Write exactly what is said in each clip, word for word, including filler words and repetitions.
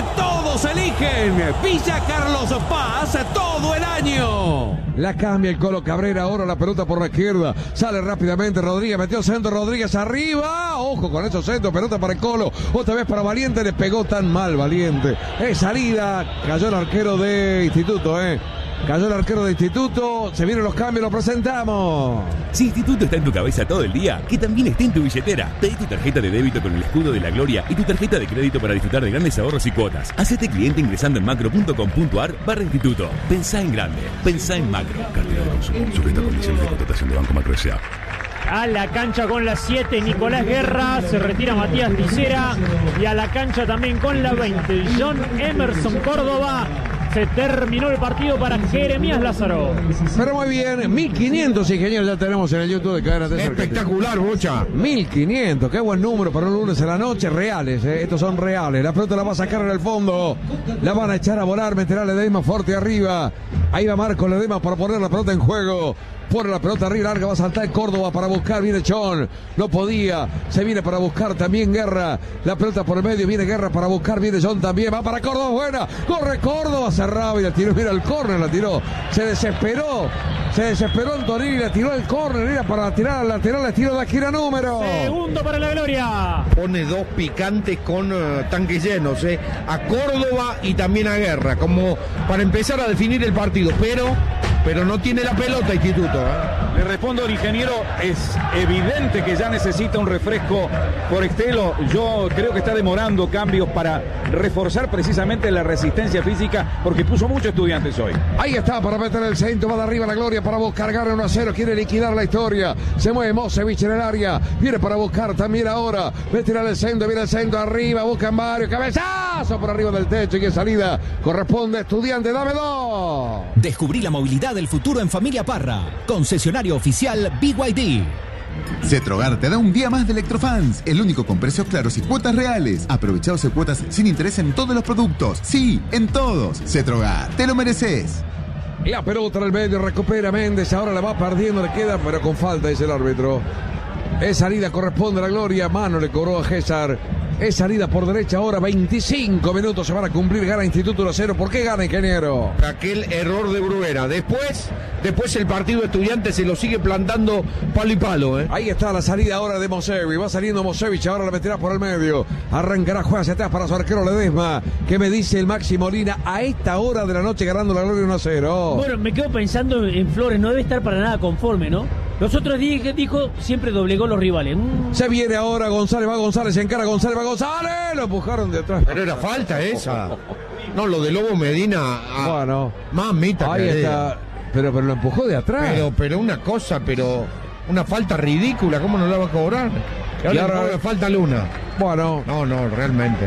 que todos eligen. Villa Carlos Paz todo el año. La cambia el Colo Cabrera, ahora la pelota por la izquierda. Sale rápidamente Rodríguez, metió centro Rodríguez arriba. Ojo con esos centros, pelota para el Colo. Otra vez para Valiente, le pegó tan mal Valiente. Es salida, cayó el arquero de Instituto, eh. Cayó el arquero de Instituto, se vienen los cambios, lo presentamos. Si Instituto está en tu cabeza todo el día, que también esté en tu billetera. Pedí tu tarjeta de débito con el escudo de la gloria y tu tarjeta de crédito para disfrutar de grandes ahorros y cuotas. Hacete cliente ingresando en macro.com.ar barra Instituto. Pensá en grande, pensá en macro. Cartera de consumo, sujeta a condiciones de contratación de Banco Macro S A. A la cancha con la siete, Nicolás Guerra, se retira Matías Ticera y a la cancha también con la veinte, John Emerson Córdoba. Se terminó el partido para Jeremías Lázaro. Pero muy bien, mil quinientos ingenieros ya tenemos en el YouTube de Cadena T. Espectacular, Bocha. mil quinientos, qué buen número para un lunes en la noche, reales, eh. Estos son reales. La pelota la va a sacar en el fondo, la van a echar a volar, meterá Ledesma fuerte arriba. Ahí va Marco Ledesma para poner la pelota en juego. Pone la pelota arriba, larga, va a saltar Córdoba para buscar, viene Chon, no podía, se viene para buscar también Guerra, la pelota por el medio, viene Guerra para buscar, viene Chon también, va para Córdoba, buena, corre Córdoba, cerraba y la tiró, mira el córner, la tiró, se desesperó, se desesperó Antonini, la tiró el córner, era para tirar al lateral, la tiró de aquí la número. Segundo para la gloria. Pone dos picantes con uh, tanques llenos, eh, a Córdoba y también a Guerra, como para empezar a definir el partido, pero... pero no tiene la pelota Instituto, ¿eh? Le respondo al ingeniero, es evidente que ya necesita un refresco por Estelo. Yo creo que está demorando cambios para reforzar precisamente la resistencia física, porque puso muchos estudiantes hoy. Ahí está para meter el centro, va de arriba la gloria para buscar, gana uno a cero, quiere liquidar la historia. Se mueve Mosevich en el área, viene para buscar también ahora, va a tirar el centro, viene el centro arriba, buscan varios, cabezazo por arriba del techo y en salida corresponde a Estudiante, dame dos. Descubrí la movilidad del futuro en Familia Parra. Concesionario oficial B Y D. Cetrogar te da un día más de Electrofans, el único con precios claros y cuotas reales. Aprovecha doce cuotas sin interés en todos los productos. Sí, en todos. Cetrogar, te lo mereces. La pelota en el medio, recupera Méndez, ahora la va perdiendo, le queda, pero con falta, dice el árbitro. Es salida, corresponde a la gloria, mano le cobró a César. Es salida por derecha ahora, veinticinco minutos se van a cumplir, gana Instituto uno a cero. ¿Por qué gana, ingeniero? Aquel error de Bruera. Después, después el partido estudiante se lo sigue plantando palo y palo, ¿eh? Ahí está la salida ahora de Mosevich. Va saliendo Mosevich, ahora la meterá por el medio. Arrancará, juega hacia atrás para su arquero Ledesma. ¿Qué me dice el Maxi Molina a esta hora de la noche ganando la gloria uno a cero? Bueno, me quedo pensando en Flores, no debe estar para nada conforme, ¿no? Los otros días que dijo, siempre doblegó los rivales. Mm. Se viene ahora González, va González, se encara González, va González. Lo empujaron de atrás. Pero era falta esa. No, lo de Lobo Medina. Ah, bueno. Mamita. Ahí está. Pero, pero lo empujó de atrás. Pero, pero una cosa, pero una falta ridícula. ¿Cómo no la va a cobrar? Y ahora, y ahora le falta Luna. Bueno. No, no, realmente.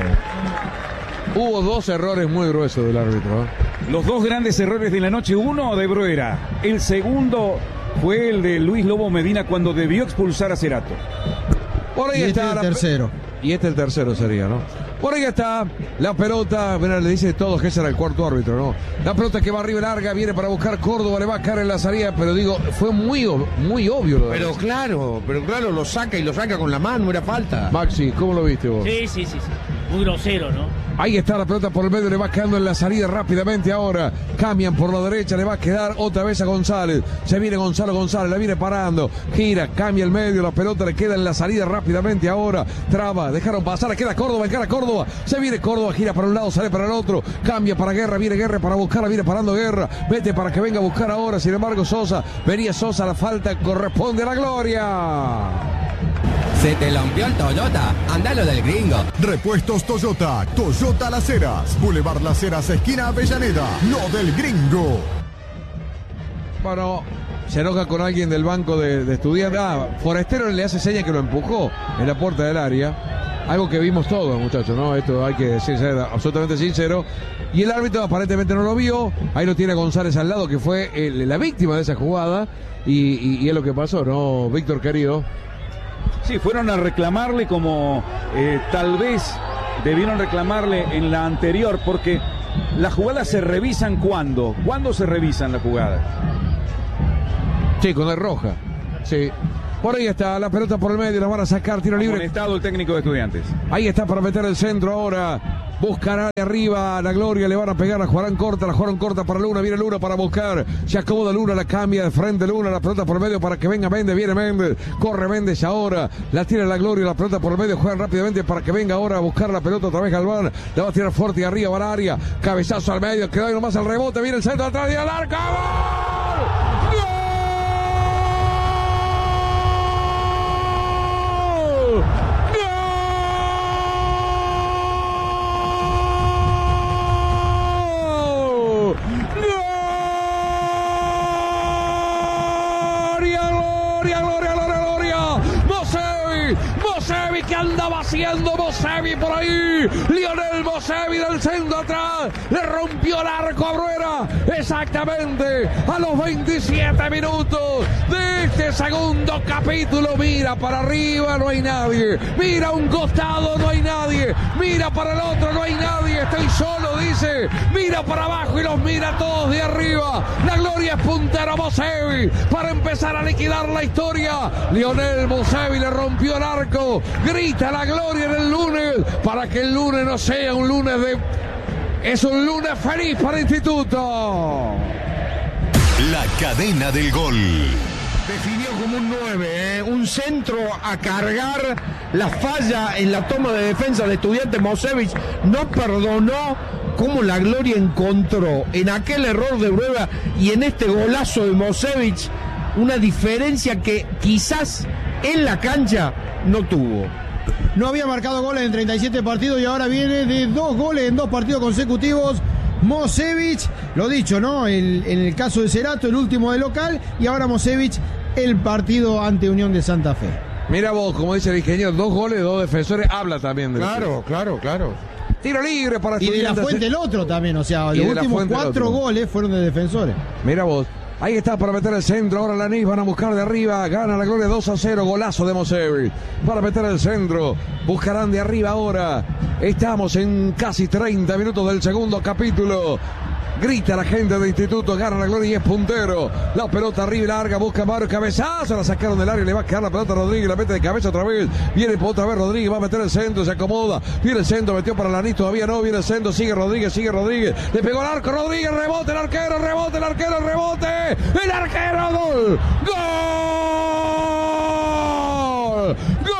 Hubo dos errores muy gruesos del árbitro. Los dos grandes errores de la noche. Uno de Bruera. El segundo fue el de Luis Lobo Medina cuando debió expulsar a Cerato. Por ahí y está este el la tercero. Y este el tercero sería, ¿no? Por ahí está la pelota, mira, le dice todo que ese era el cuarto árbitro, ¿no? La pelota que va arriba larga, viene para buscar Córdoba, le va a caer en la salida, pero digo, fue muy, muy obvio lo de Pero eso. claro, pero claro, lo saca y lo saca con la mano, era falta. Maxi, ¿cómo lo viste vos? Sí, sí, sí, sí. Muy grosero, ¿no? Ahí está la pelota por el medio, le va quedando en la salida rápidamente ahora. Cambian por la derecha, le va a quedar otra vez a González. Se viene Gonzalo González, la viene parando. Gira, cambia el medio, la pelota le queda en la salida rápidamente ahora. Traba, dejaron pasar, le queda Córdoba, encara Córdoba. Se viene Córdoba, gira para un lado, sale para el otro. Cambia para Guerra, viene Guerra para buscarla, viene parando Guerra. Vete para que venga a buscar ahora, sin embargo Sosa. Venía Sosa, la falta corresponde a la gloria. Se te lampió el Toyota, andalo del gringo. Repuestos Toyota, Toyota Las Heras, Boulevard Las Heras, esquina Avellaneda, lo del gringo. Bueno, se enoja con alguien del banco de, de estudiantes. Ah, Forestero le hace seña que lo empujó en la puerta del área. Algo que vimos todos, muchachos, ¿no? Esto hay que decir, ser absolutamente sincero. Y el árbitro aparentemente no lo vio. Ahí lo tiene González al lado, que fue el, la víctima de esa jugada. Y, y, y es lo que pasó, ¿no, Víctor querido? Sí, fueron a reclamarle como eh, tal vez debieron reclamarle en la anterior, porque las jugadas se revisan ¿cuándo? ¿Cuándo se revisan las jugadas? Sí, cuando es roja. Sí. Por ahí está, la pelota por el medio, la van a sacar, tiro libre. Amonestado el técnico de Estudiantes. Ahí está para meter el centro ahora. Buscará de arriba la Gloria, le van a pegar, la jugarán corta, la jugarán corta para Luna, viene Luna para buscar, se acomoda Luna, la cambia de frente Luna, la pelota por el medio para que venga Méndez, viene Méndez, corre Méndez ahora, la tira la Gloria, la pelota por el medio, juegan rápidamente para que venga ahora a buscar la pelota otra vez Galván, la va a tirar fuerte y arriba, va al área, cabezazo al medio, queda ahí nomás el rebote, viene el centro atrás y al arco, ¡gol! ¡Gol! Que andaba haciendo Mosevi por ahí, Lionel Mosevi del centro atrás, le rompió el arco a Bruera, exactamente a los veintisiete minutos de este segundo capítulo. Mira para arriba, no hay nadie, mira a un costado, no hay nadie, mira para el otro, no hay nadie, estoy solo, dice, mira para abajo y los mira todos de arriba. La Gloria es puntero Mosevi para empezar a liquidar la historia. Lionel Mosevi le rompió el arco, grita la Gloria en el lunes para que el lunes no sea un lunes de... Es un lunes feliz para Instituto. La cadena del gol. Definió como un nueve, ¿eh? Un centro a cargar. La falla en la toma de defensa de Estudiantes, Mosevic no perdonó. Cómo la Gloria encontró en aquel error de Bruera y en este golazo de Mosevic una diferencia que quizás en la cancha no tuvo. No había marcado goles en treinta y siete partidos y ahora viene de dos goles en dos partidos consecutivos. Mosevic, lo dicho, ¿no? El, en el caso de Cerato, el último de local, y ahora Mosevic, el partido ante Unión de Santa Fe. Mira vos, como dice el ingeniero, dos goles, dos defensores, habla también de Claro, claro, claro. Tiro libre para Y de la Fuente el otro también, o sea, los últimos cuatro goles fueron de defensores. Mira vos. Ahí está para meter el centro, ahora Lanís van a buscar de arriba, gana la Gloria dos a cero, golazo de Mosevic, para meter el centro, buscarán de arriba ahora, estamos en casi treinta minutos del segundo capítulo, grita la gente de Instituto, gana la Gloria y es puntero, la pelota arriba y larga, busca Mario, cabezazo, la sacaron del área, le va a quedar la pelota a Rodríguez, la mete de cabeza otra vez, viene otra vez Rodríguez, va a meter el centro, se acomoda, viene el centro, metió para Lanís, todavía no, viene el centro, sigue Rodríguez, sigue Rodríguez, le pegó al arco, Rodríguez, rebote, el arquero, rebote, el arquero, rebote, el arquero, gol, gol,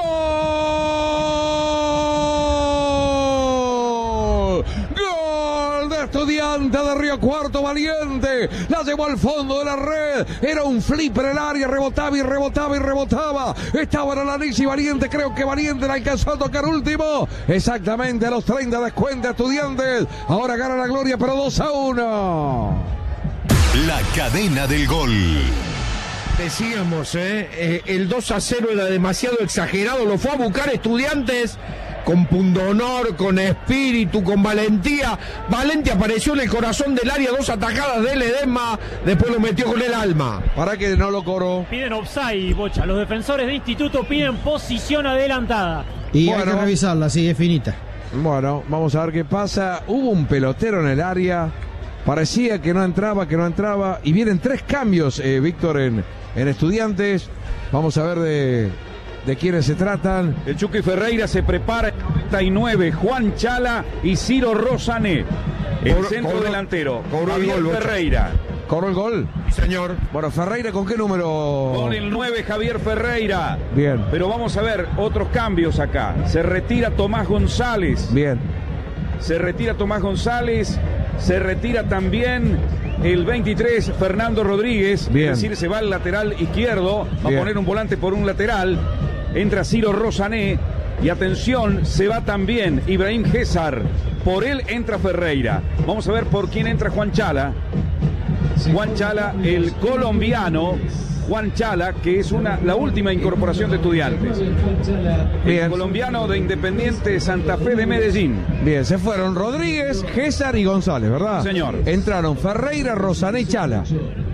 gol, gol de Estudiante de Río Cuarto, Valiente, la llevó al fondo de la red, era un flipper el área, rebotaba y rebotaba y rebotaba, estaba en Lanís y Valiente, creo que Valiente la alcanzó a tocar último, exactamente a los treinta descuenta Estudiantes, ahora gana la Gloria pero dos a uno. La cadena del gol. Decíamos, ¿eh? Eh, el dos a cero era demasiado exagerado, lo fue a buscar Estudiantes con pundonor, con espíritu, con valentía. Valente apareció en el corazón del área, dos atajadas de Ledesma, después lo metió con el alma. Para que no lo cobró. Piden offside, Bocha. Los defensores de Instituto piden posición adelantada. Y bueno, hay que revisarla, sí, es finita. Bueno, vamos a ver qué pasa. Hubo un pelotero en el área. Parecía que no entraba, que no entraba. Y vienen tres cambios, eh, Víctor, en, en Estudiantes. Vamos a ver de, de quiénes se tratan. El Chucky Ferreira se prepara en noventa y nueve. Juan Chala y Ciro Rosané. El Cobro, centro cobro, delantero. Cobró el gol, Ferreira. ¿Cobró el gol? Señor. Bueno, Ferreira, ¿con qué número? Con el nueve, Javier Ferreira. Bien. Pero vamos a ver otros cambios acá. Se retira Tomás González. Bien. Se retira Tomás González. Se retira también el veintitrés, Fernando Rodríguez. Bien. Es decir, se va al lateral izquierdo. Va Bien. a poner un volante por un lateral. Entra Ciro Rosané. Y atención, se va también Ibrahim César. Por él entra Ferreira. Vamos a ver por quién entra Juan Chala. Juan Chala, el colombiano. Juan Chala, que es una, la última incorporación de Estudiantes. Bien. El colombiano de Independiente Santa Fe de Medellín. Bien, se fueron Rodríguez, César y González, ¿verdad? Señor. Entraron Ferreira, Rosané y Chala.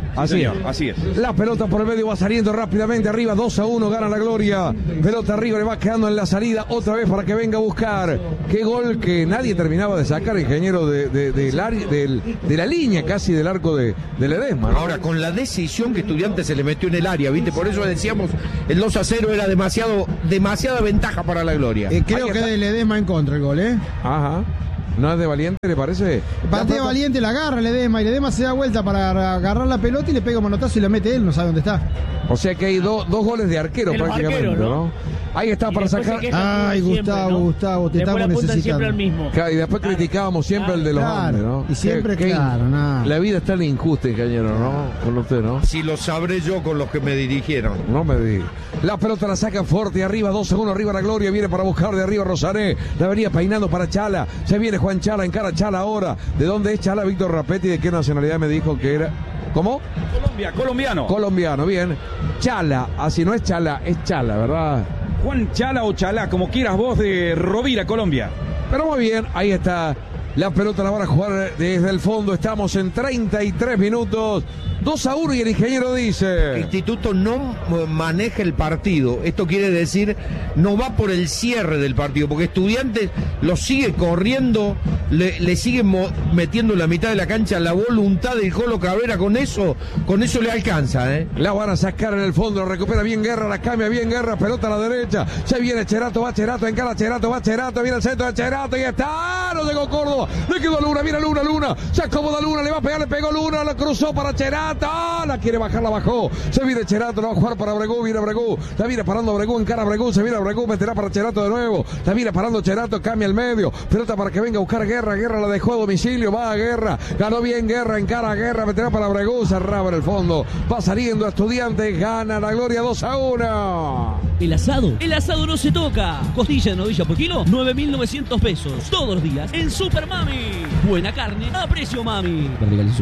Así señor, es. así es. La pelota por el medio va saliendo rápidamente arriba, dos a uno, gana la Gloria. Pelota arriba, le va quedando en la salida otra vez para que venga a buscar. Qué gol que nadie terminaba de sacar, ingeniero, de, de, de, la, de, de la línea casi del arco de, de Ledesma, ¿no? Ahora, con la decisión que Estudiantes se le metió en el área, ¿viste? Por eso decíamos, el dos a cero era demasiado, demasiada ventaja para la Gloria. Eh, creo que de Ledesma en contra el gol, ¿eh? Ajá. ¿No es de Valiente, le parece? Patea Valiente, la agarra Ledesma y Ledesma se da vuelta para agarrar la pelota y le pega un manotazo y la mete él, no sabe dónde está. O sea que hay do, dos goles de arquero prácticamente, arqueros, ¿no? ¿no? Ahí está y para sacar. Ay, Gustavo, siempre, ¿no? Gustavo, te después estamos necesitando. Siempre al mismo. Claro, y después claro. criticábamos siempre claro, el de los claro. hombres, ¿no? Y siempre, que, claro, que nada. La vida es tan injusta, ingeniero, ¿no? Con usted, ¿no? Si lo sabré yo con los que me dirigieron. No me diga. La pelota la saca fuerte arriba, dos segundos arriba la Gloria, viene para buscar de arriba Rosané, la venía peinando para Chala, se viene Juan Chala, encara Chala ahora. ¿De dónde es Chala? Víctor Rapetti, ¿de qué nacionalidad me dijo que era? ¿Cómo? Colombia, colombiano. Colombiano, bien. Chala, así no es Chala, es Chala, ¿verdad? Juan Chala o Chalá, como quieras vos, de Rovira, Colombia. Pero muy bien, ahí está. La pelota la van a jugar desde el fondo. Estamos en treinta y tres minutos. dos a uno y el ingeniero dice... El Instituto no maneja el partido. Esto quiere decir, no va por el cierre del partido, porque Estudiantes lo sigue corriendo, le, le sigue metiendo en la mitad de la cancha la voluntad del Colo Cabrera. Con eso, con eso le alcanza, ¿eh? La van a sacar en el fondo, recupera bien Guerra, la cambia bien Guerra, pelota a la derecha. Se viene Cherato, va Cherato, encara Cherato, va Cherato, viene el centro de Cherato y está... No llegó Córdoba, le quedó Luna, viene Luna, Luna, se acomoda Luna, le va a pegar, le pegó Luna, la cruzó para Cherato, ¡ah! La quiere bajar, la bajó, se viene Cherato, la va a jugar para Bregú, viene Bregú, la viene parando Bregú, encara Bregú, se viene Bregú, meterá para Cherato de nuevo, la viene parando Cherato, cambia el medio, pelota para que venga a buscar Guerra, Guerra la dejó a domicilio, va a Guerra, ganó bien Guerra, encara Guerra, meterá para Bregú, cerraba en el fondo, va saliendo a Estudiantes, gana la Gloria dos a uno. El asado, el asado no se toca, costilla de novilla por kilo, nueve mil novecientos pesos, todos los días en Super Mami, buena carne a precio Mami.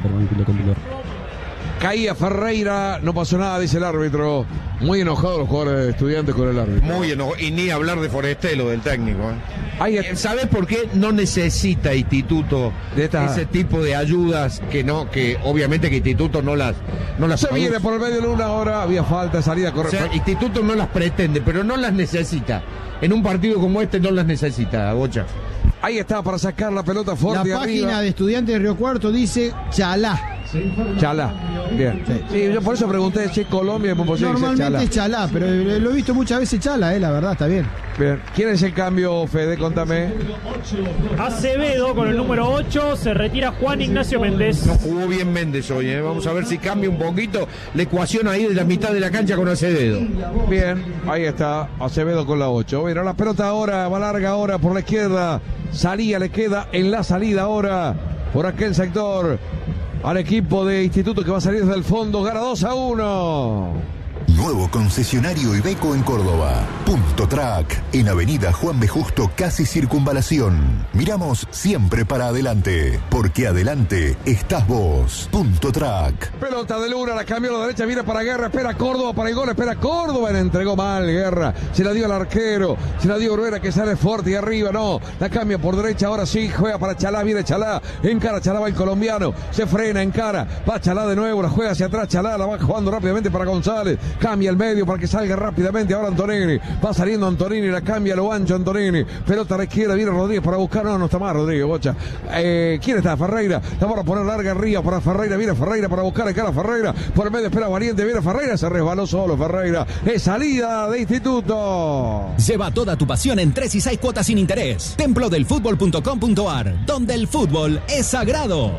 Caía Ferreira, no pasó nada, dice el árbitro. Muy enojados los jugadores de Estudiantes con el árbitro. Muy enojado, y ni hablar de Forestelo, del técnico. ¿eh? Ahí... ¿Sabes por qué no necesita Instituto de esta... ese tipo de ayudas que no, que obviamente que Instituto no las, no las se produce? Viene por el medio de una hora, había falta, salida correcta. O sea, Instituto no las pretende, pero no las necesita. En un partido como este no las necesita, Bocha. Ahí está para sacar la pelota fuerte. La página arriba de Estudiantes de Río Cuarto dice Chalá. Chalá, bien. Sí, sí, yo por eso pregunté si Colombia. Normalmente Chalá. Es Chalá, pero lo he visto muchas veces Chala, eh, la verdad, está bien. Bien. ¿Quién es el cambio, Fede? Contame. Acevedo con el número ocho, se retira Juan Ignacio Méndez. No jugó bien Méndez hoy, ¿eh? Vamos a ver si cambia un poquito la ecuación ahí de la mitad de la cancha con Acevedo. Bien, ahí está Acevedo con la ocho. Bueno, la pelota ahora, va larga ahora por la izquierda. Salía, le queda en la salida ahora por aquel sector al equipo de Instituto que va a salir desde el fondo. Gana dos a uno. Nuevo concesionario Iveco en Córdoba. Punto Track, en Avenida Juan B. Justo, casi Circunvalación. Miramos siempre para adelante, porque adelante estás vos. Punto Track. Pelota de Luna, la cambió a la derecha, viene para Guerra, espera Córdoba para el gol, espera Córdoba, le entregó mal Guerra, se la dio al arquero, se la dio Bruera que sale fuerte y arriba, no, la cambia por derecha, ahora sí, juega para Chalá, viene Chalá, encara Chalá, va el colombiano, se frena, encara, va Chalá de nuevo, la juega hacia atrás, Chalá, la va jugando rápidamente para González, cambia el medio para que salga rápidamente ahora Antonini, va saliendo Antonini, la cambia lo ancho Antonini, pelota a la izquierda, viene Rodríguez para buscar, no, no está más Rodríguez, Bocha, eh, ¿quién está? Ferreira, la van a poner larga arriba para Ferreira, viene Ferreira para buscar, encara Ferreira, por el medio espera Valiente, viene Ferreira, se resbaló solo Ferreira, es salida de Instituto. Lleva toda tu pasión en tres y seis cuotas sin interés. templo del fútbol punto com punto ar, donde el fútbol es sagrado.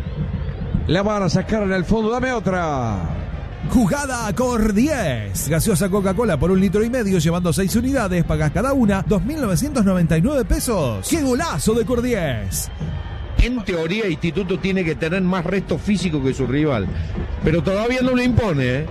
La van a sacar en el fondo, dame otra. Jugada Cor diez. Gaseosa Coca-Cola por un litro y medio, llevando seis unidades, pagas cada una dos mil novecientos noventa y nueve pesos. ¡Qué golazo de Cor diez! En teoría, Instituto tiene que tener más resto físico que su rival, pero todavía no lo impone, ¿eh?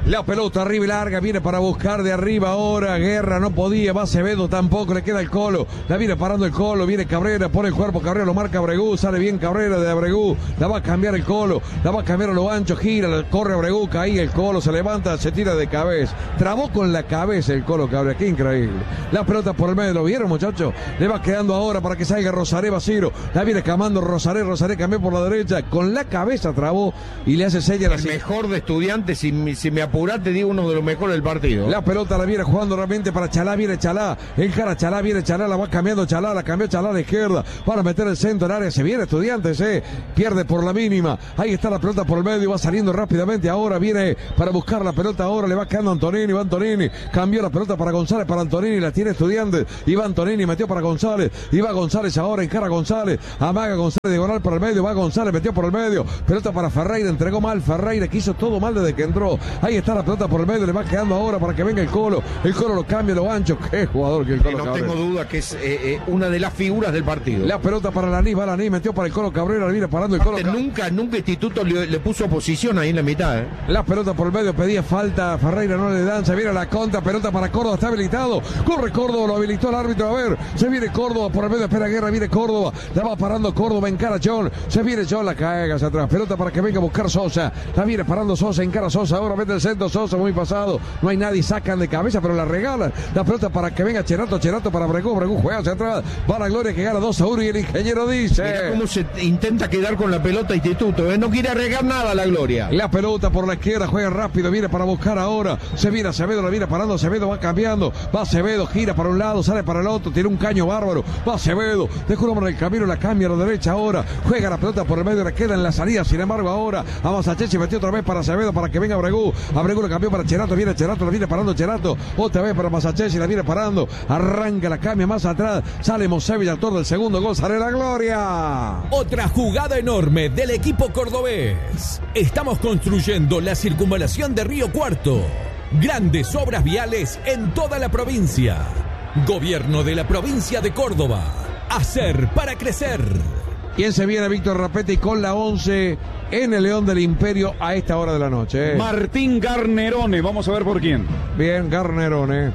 La pelota arriba y larga, viene para buscar de arriba ahora. Guerra no podía, va Acevedo tampoco, le queda el Colo. La viene parando el Colo, viene Cabrera, pone el cuerpo, Cabrera lo marca Abregú, sale bien Cabrera de Abregú. La va a cambiar el Colo, la va a cambiar a lo ancho, gira, corre Abregú, cae el Colo, se levanta, se tira de cabeza. Trabó con la cabeza el Colo Cabrera, qué increíble. La pelota por el medio, ¿lo vieron, muchachos? Le va quedando ahora para que salga Rosaré Basiro. La viene camando Rosaré, Rosaré cambió por la derecha, con la cabeza trabó y le hace seña el mejor de Estudiantes, si, si me apurás te digo uno de los mejores del partido. La pelota la viene jugando realmente para Chalá, viene Chalá, encara Chalá, viene Chalá, la va cambiando Chalá, la cambió Chalá a la izquierda, para meter el centro del área, se viene Estudiantes, eh, pierde por la mínima, ahí está la pelota por el medio, va saliendo rápidamente, ahora viene para buscar la pelota, ahora le va quedando Antonini, va Antonini, cambió la pelota para González, para Antonini, la tiene Estudiantes, y va Antonini, metió para González, y va González ahora, encara González, amaga González, diagonal por el medio, va González, metió por el medio, pelota para Ferreira, entregó mal Ferreira, que hizo todo mal desde que entró, ahí está la pelota por el medio, le va quedando ahora para que venga el Colo, el Colo lo cambia, lo ancho, qué jugador que el Colo No Cabrera. tengo duda que es eh, eh, una de las figuras del partido. La pelota para Lanís, va Lanís, metió para el Colo Cabrera, le viene parando el Colo Cabrera. Nunca, nunca Instituto le, le puso posición ahí en la mitad. ¿eh? La pelota por el medio, pedía falta, Ferreira no le dan, se viene la contra, pelota para Córdoba, está habilitado, corre Córdoba, lo habilitó el árbitro, a ver, se viene Córdoba por el medio, espera Guerra, viene Córdoba, la va parando Córdoba, encara John, se viene John, la cae hacia atrás, pelota para que venga a buscar Sosa, la viene parando Sosa, encara Sosa, ahora mete el centro, Sosa muy pasado, no hay nadie, sacan de cabeza, pero la regalan, la pelota para que venga Cherato, Cherato para Bregú, Bregú juega hacia atrás, va la Gloria que gana dos a uno y el ingeniero dice. Mira cómo se intenta quedar con la pelota Instituto, ¿eh? No quiere arriesgar nada la Gloria. La pelota por la izquierda, juega rápido, viene para buscar ahora, se viene Acevedo, la viene parando, Acevedo va cambiando, va Acevedo, gira para un lado, sale para el otro, tiene un caño bárbaro, va Acevedo, deja un hombre en el camino, la cambia a la derecha ahora, juega la pelota por el medio, le queda en la salida, sin embargo ahora, a Masachechi metió otra vez para Acevedo para que venga Bregú, a Bregú lo cambió para Cherato, viene Cherato, la viene parando Cherato, otra vez para Masachechi, la viene parando, arranca la cambia más atrás, sale Mosevich, autor del segundo gol, sale la Gloria. Otra jugada enorme del equipo cordobés. Estamos construyendo la circunvalación de Río Cuarto. Grandes obras viales en toda la provincia. Gobierno de la provincia de Córdoba. Hacer para crecer. ¿Quién se viene? Víctor Rapetti con la once en el León del Imperio a esta hora de la noche. Martín Garnerone, vamos a ver por quién. Bien, Garnerone.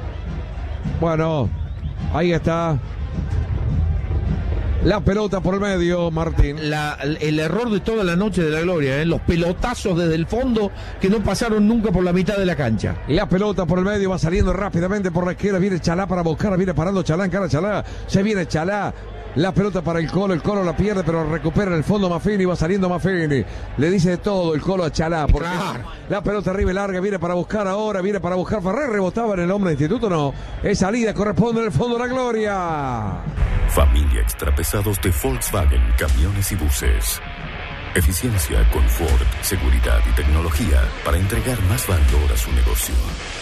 Bueno, ahí está. La pelota por el medio, Martín. La, el error de toda la noche de la Gloria, ¿eh? Los pelotazos desde el fondo que no pasaron nunca por la mitad de la cancha. La pelota por el medio va saliendo rápidamente por la izquierda. Viene Chalá para buscar, viene parando Chalá, en cara Chalá. Se viene Chalá. La pelota para el Colo, el Colo la pierde, pero recupera en el fondo Maffini, va saliendo Maffini. Le dice de todo el Colo a Chalá. Porque claro. La pelota arriba y larga, viene para buscar ahora, viene para buscar Ferrer, rebotaba en el hombre de Instituto, no. Es salida, corresponde en el fondo la Gloria. Familia extrapesados de Volkswagen, camiones y buses. Eficiencia, confort, seguridad y tecnología para entregar más valor a su negocio.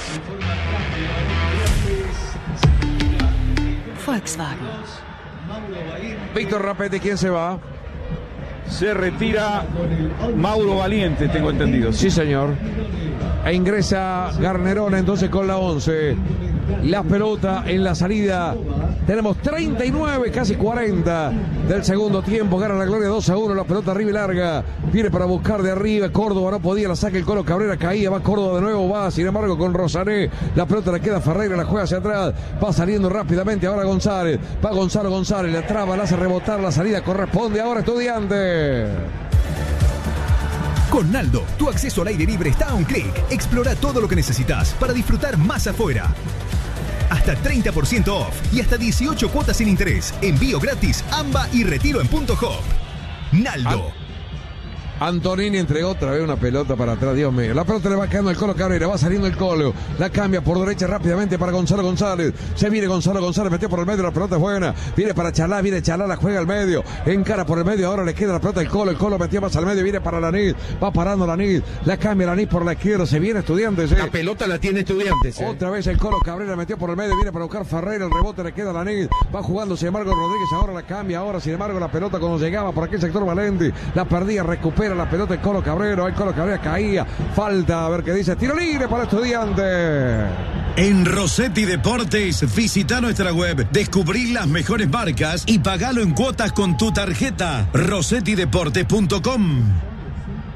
Volkswagen. Víctor Rapetti, ¿quién se va? Se retira Mauro Valiente, tengo entendido. Sí, señor. E ingresa Garnerone entonces con la once. La pelota en la salida. Tenemos treinta y nueve, casi cuarenta del segundo tiempo. Gana la Gloria dos a uno. La pelota arriba y larga. Viene para buscar de arriba. Córdoba no podía. La saca el Colo Cabrera. Caía. Va Córdoba de nuevo. Va. Sin embargo con Rosaré. La pelota le queda a Ferreira. La juega hacia atrás. Va saliendo rápidamente. Ahora González. Va Gonzalo González. La traba. La hace rebotar. La salida corresponde ahora a Estudiantes. Con Naldo, tu acceso al aire libre está a un clic. Explora todo lo que necesitas para disfrutar más afuera. Hasta treinta por ciento off y hasta dieciocho cuotas sin interés. Envío gratis, AMBA y retiro en punto hop. Naldo. Antonini entregó otra vez una pelota para atrás, Dios mío. La pelota le va quedando el Colo Cabrera, va saliendo el Colo. La cambia por derecha rápidamente para Gonzalo González. Se viene Gonzalo González, metió por el medio, la pelota es buena. Viene para Chalá, viene Chalá, la juega al medio. Encara por el medio, ahora le queda la pelota al Colo. El Colo metió más al medio, viene para Lanís. Va parando Lanís, la cambia Lanís por la izquierda. Se viene Estudiantes. Eh. La pelota la tiene Estudiantes. Eh. Otra vez el Colo Cabrera metió por el medio, viene para buscar Ferreira. El rebote le queda a Lanís. Va jugando, sin embargo, Rodríguez ahora la cambia. Ahora, sin embargo, la pelota cuando llegaba por aquel sector Valenti, la perdía, recupera la pelota el Colo Cabrera, el Colo Cabrera caía, falta, a ver qué dice, tiro libre para Estudiantes. En Rossetti Deportes, visita nuestra web, descubrí las mejores marcas y pagalo en cuotas con tu tarjeta, rossetti deportes punto com.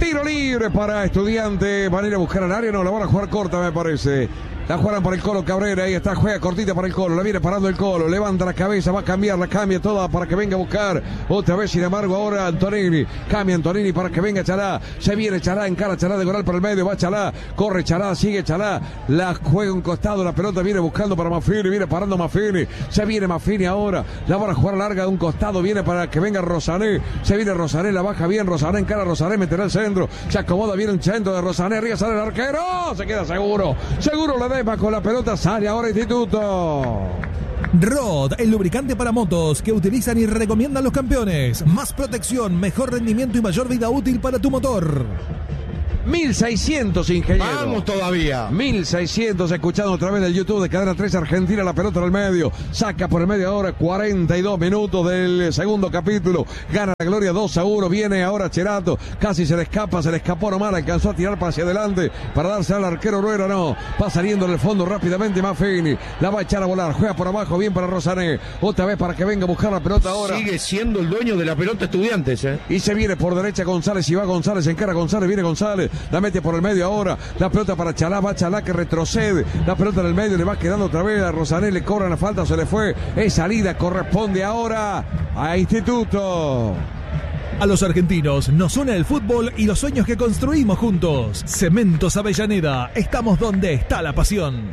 Tiro libre para Estudiante. Van a ir a buscar al área. No, la van a jugar corta, me parece. La juegan para el Colo Cabrera, ahí está, juega cortita para el Colo, la viene parando el Colo, levanta la cabeza, va a cambiar, la cambia toda para que venga a buscar, otra vez sin embargo ahora Antonini, cambia Antonini para que venga Chalá, se viene Chalá, encara Chalá de Goral para el medio, va Chalá, corre Chalá, sigue Chalá, la juega un costado, la pelota viene buscando para Maffini, viene parando Maffini, se viene Maffini ahora, la van a jugar larga de un costado, viene para que venga Rosané, se viene Rosané, la baja bien, Rosané encara Rosané, meterá el centro, se acomoda bien el centro de Rosané, arriba sale el arquero, se queda seguro, seguro la Dema con la pelota, sale ahora Instituto. Rod, el lubricante para motos que utilizan y recomiendan los campeones. Más protección, mejor rendimiento y mayor vida útil para tu motor. mil seiscientos, ingeniero. Vamos todavía. mil seiscientos, escuchando otra vez del YouTube de Cadena tres Argentina, la pelota en el medio. Saca por el medio ahora, cuarenta y dos minutos del segundo capítulo. Gana la Gloria dos a uno. Viene ahora Cherato. Casi se le escapa, se le escapó nomás. Alcanzó a tirar para hacia adelante para darse al arquero Rueda. No. Va saliendo en el fondo rápidamente Maffini. La va a echar a volar. Juega por abajo, bien para Rosané. Otra vez para que venga a buscar la pelota ahora. Sigue siendo el dueño de la pelota Estudiantes, ¿eh? Y se viene por derecha González. Y va González, encara González, viene González. La mete por el medio ahora. La pelota para Chalá. Va Chalá que retrocede. La pelota en el medio. Le va quedando otra vez a Rosané. Le cobran la falta. Se le fue. Es salida. Corresponde ahora a Instituto. A los argentinos nos une el fútbol y los sueños que construimos juntos. Cementos Avellaneda. Estamos donde está la pasión.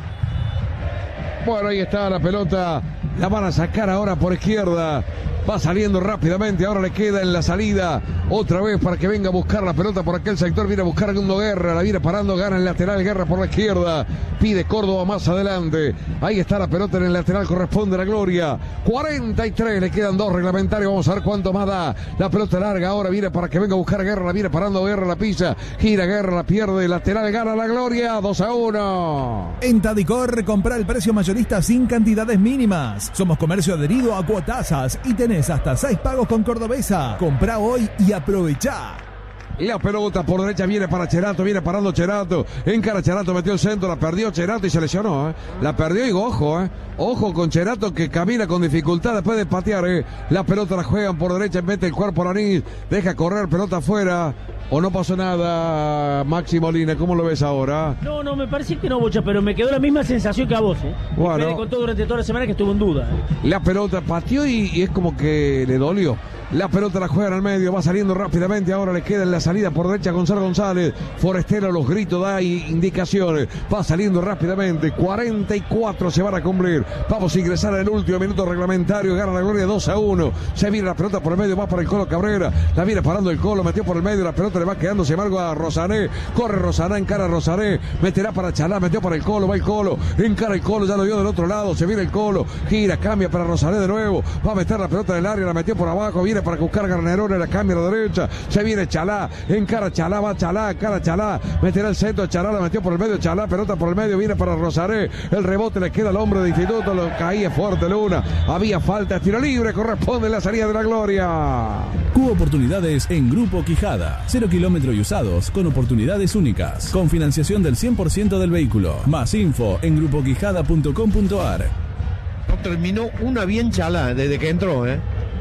Bueno, ahí está la pelota. La van a sacar ahora por izquierda. Va saliendo rápidamente, ahora le queda en la salida, otra vez para que venga a buscar la pelota por aquel sector, viene a buscar a Gundo Guerra, la viene parando, gana el lateral, Guerra por la izquierda, pide Córdoba más adelante, ahí está la pelota en el lateral, corresponde a la Gloria, cuarenta y tres, le quedan dos reglamentarios, vamos a ver cuánto más da, la pelota larga ahora, viene para que venga a buscar a Guerra, la viene parando Guerra, la pisa, gira Guerra, la pierde, lateral, gana la Gloria, dos a uno. En Tadicor, compra el precio mayorista sin cantidades mínimas, somos comercio adherido a Cuotasas y tenés hasta seis pagos con Cordobesa. Comprá hoy y aprovechá. La pelota por derecha viene para Cherato, viene parando Cherato, encara Cherato, metió el centro, la perdió Cherato y se lesionó, ¿eh? La perdió y ojo, ¿eh? Ojo con Cherato que camina con dificultad después de patear, ¿eh? La pelota la juegan por derecha, mete el cuerpo a Lanís, deja correr, pelota afuera. ¿O no pasó nada, Maxi Molina? ¿Cómo lo ves ahora? No, no, me parece que no, Bocha, pero me quedó la misma sensación que a vos, ¿eh? Bueno. Me contó durante toda la semana que estuvo en duda, ¿eh? La pelota pateó y, y es como que le dolió. La pelota la juegan al medio, va saliendo rápidamente, ahora le queda en la salida por derecha Gonzalo González. Forestero los gritos, da indicaciones, va saliendo rápidamente, cuarenta y cuatro se van a cumplir. Vamos a ingresar en el último minuto reglamentario, gana la Gloria dos a uno. Se viene la pelota por el medio, va para el Colo Cabrera, la viene parando el Colo, metió por el medio, la pelota le va quedando, sin embargo, a Rosané. Corre Rosané, encara a Rosané, meterá para Chalá, metió para el Colo, va el Colo, encara el Colo, ya lo vio del otro lado, se viene el Colo, gira, cambia para Rosané de nuevo, va a meter la pelota en el área, la metió por abajo, viene para buscar Garnerone, la cambia a la derecha, se viene Chalá, encara Chalá, va Chalá, encara Chalá, meterá el centro, Chalá, la metió por el medio, Chalá, pelota por el medio, viene para Rosané, el rebote le queda al hombre de Instituto, lo caía fuerte Luna, había falta, tiro libre, corresponde la salida de la Gloria. Cubo oportunidades en Grupo Quijada, cero kilómetros y usados, con oportunidades únicas, con financiación del cien por ciento del vehículo, más info en grupo quijada punto com punto ar. No terminó una bien Chalá desde que entró, ¿eh?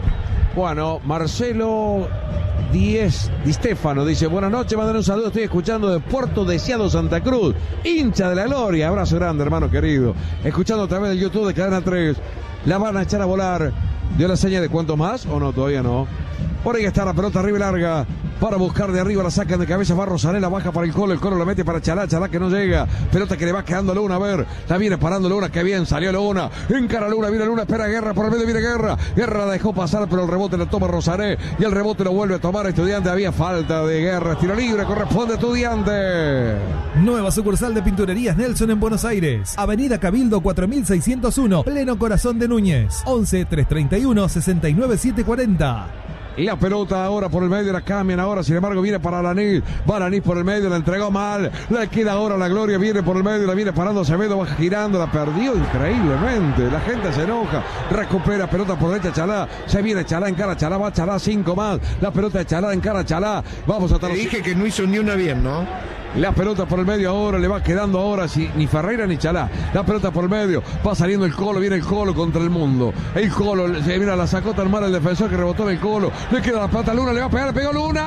Bueno, Marcelo Díez Di Stefano dice: buenas noches, mandan un saludo, estoy escuchando de Puerto Deseado, Santa Cruz, hincha de la Gloria, abrazo grande, hermano querido, escuchando a través del YouTube de Cadena tres, la van a echar a volar, dio la seña de cuánto más, o no, todavía no, por ahí está la pelota arriba y larga, para buscar de arriba, la sacan de cabeza, va Rosané, la baja para el Colo, el Colo la mete para Chalá, Chalá que no llega, pelota que le va quedando Luna, a ver, la viene parando Luna, que bien, salió Luna, encara Luna, viene Luna, espera Guerra, por el medio viene Guerra, Guerra la dejó pasar, pero el rebote lo toma Rosané, y el rebote lo vuelve a tomar Estudiante, había falta de Guerra, tiro libre, corresponde a Estudiante. Nueva sucursal de Pinturerías Nelson en Buenos Aires, Avenida Cabildo cuatro mil seiscientos uno, pleno corazón de Núñez, once, trescientos treinta y uno, sesenta y nueve, setecientos cuarenta. La pelota ahora por el medio, la cambian ahora, sin embargo viene para Lanís, va Lanís por el medio, la entregó mal, le queda ahora la Gloria, viene por el medio, la viene parando Acevedo, va girando, la perdió increíblemente, la gente se enoja, recupera pelota por derecha Chalá, se viene Chalá, encara Chalá, va Chalá, cinco más, la pelota de Chalá, encara Chalá, vamos a... Te dije que no hizo ni una bien, ¿no? La pelota por el medio ahora, le va quedando ahora si, ni Ferreira ni Chalá. La pelota por el medio, va saliendo el Colo, viene el Colo contra el mundo. El Colo, se mira, la sacó tan mal el defensor que rebotó en el Colo. Le queda la pelota a Luna, le va a pegar, le pegó Luna.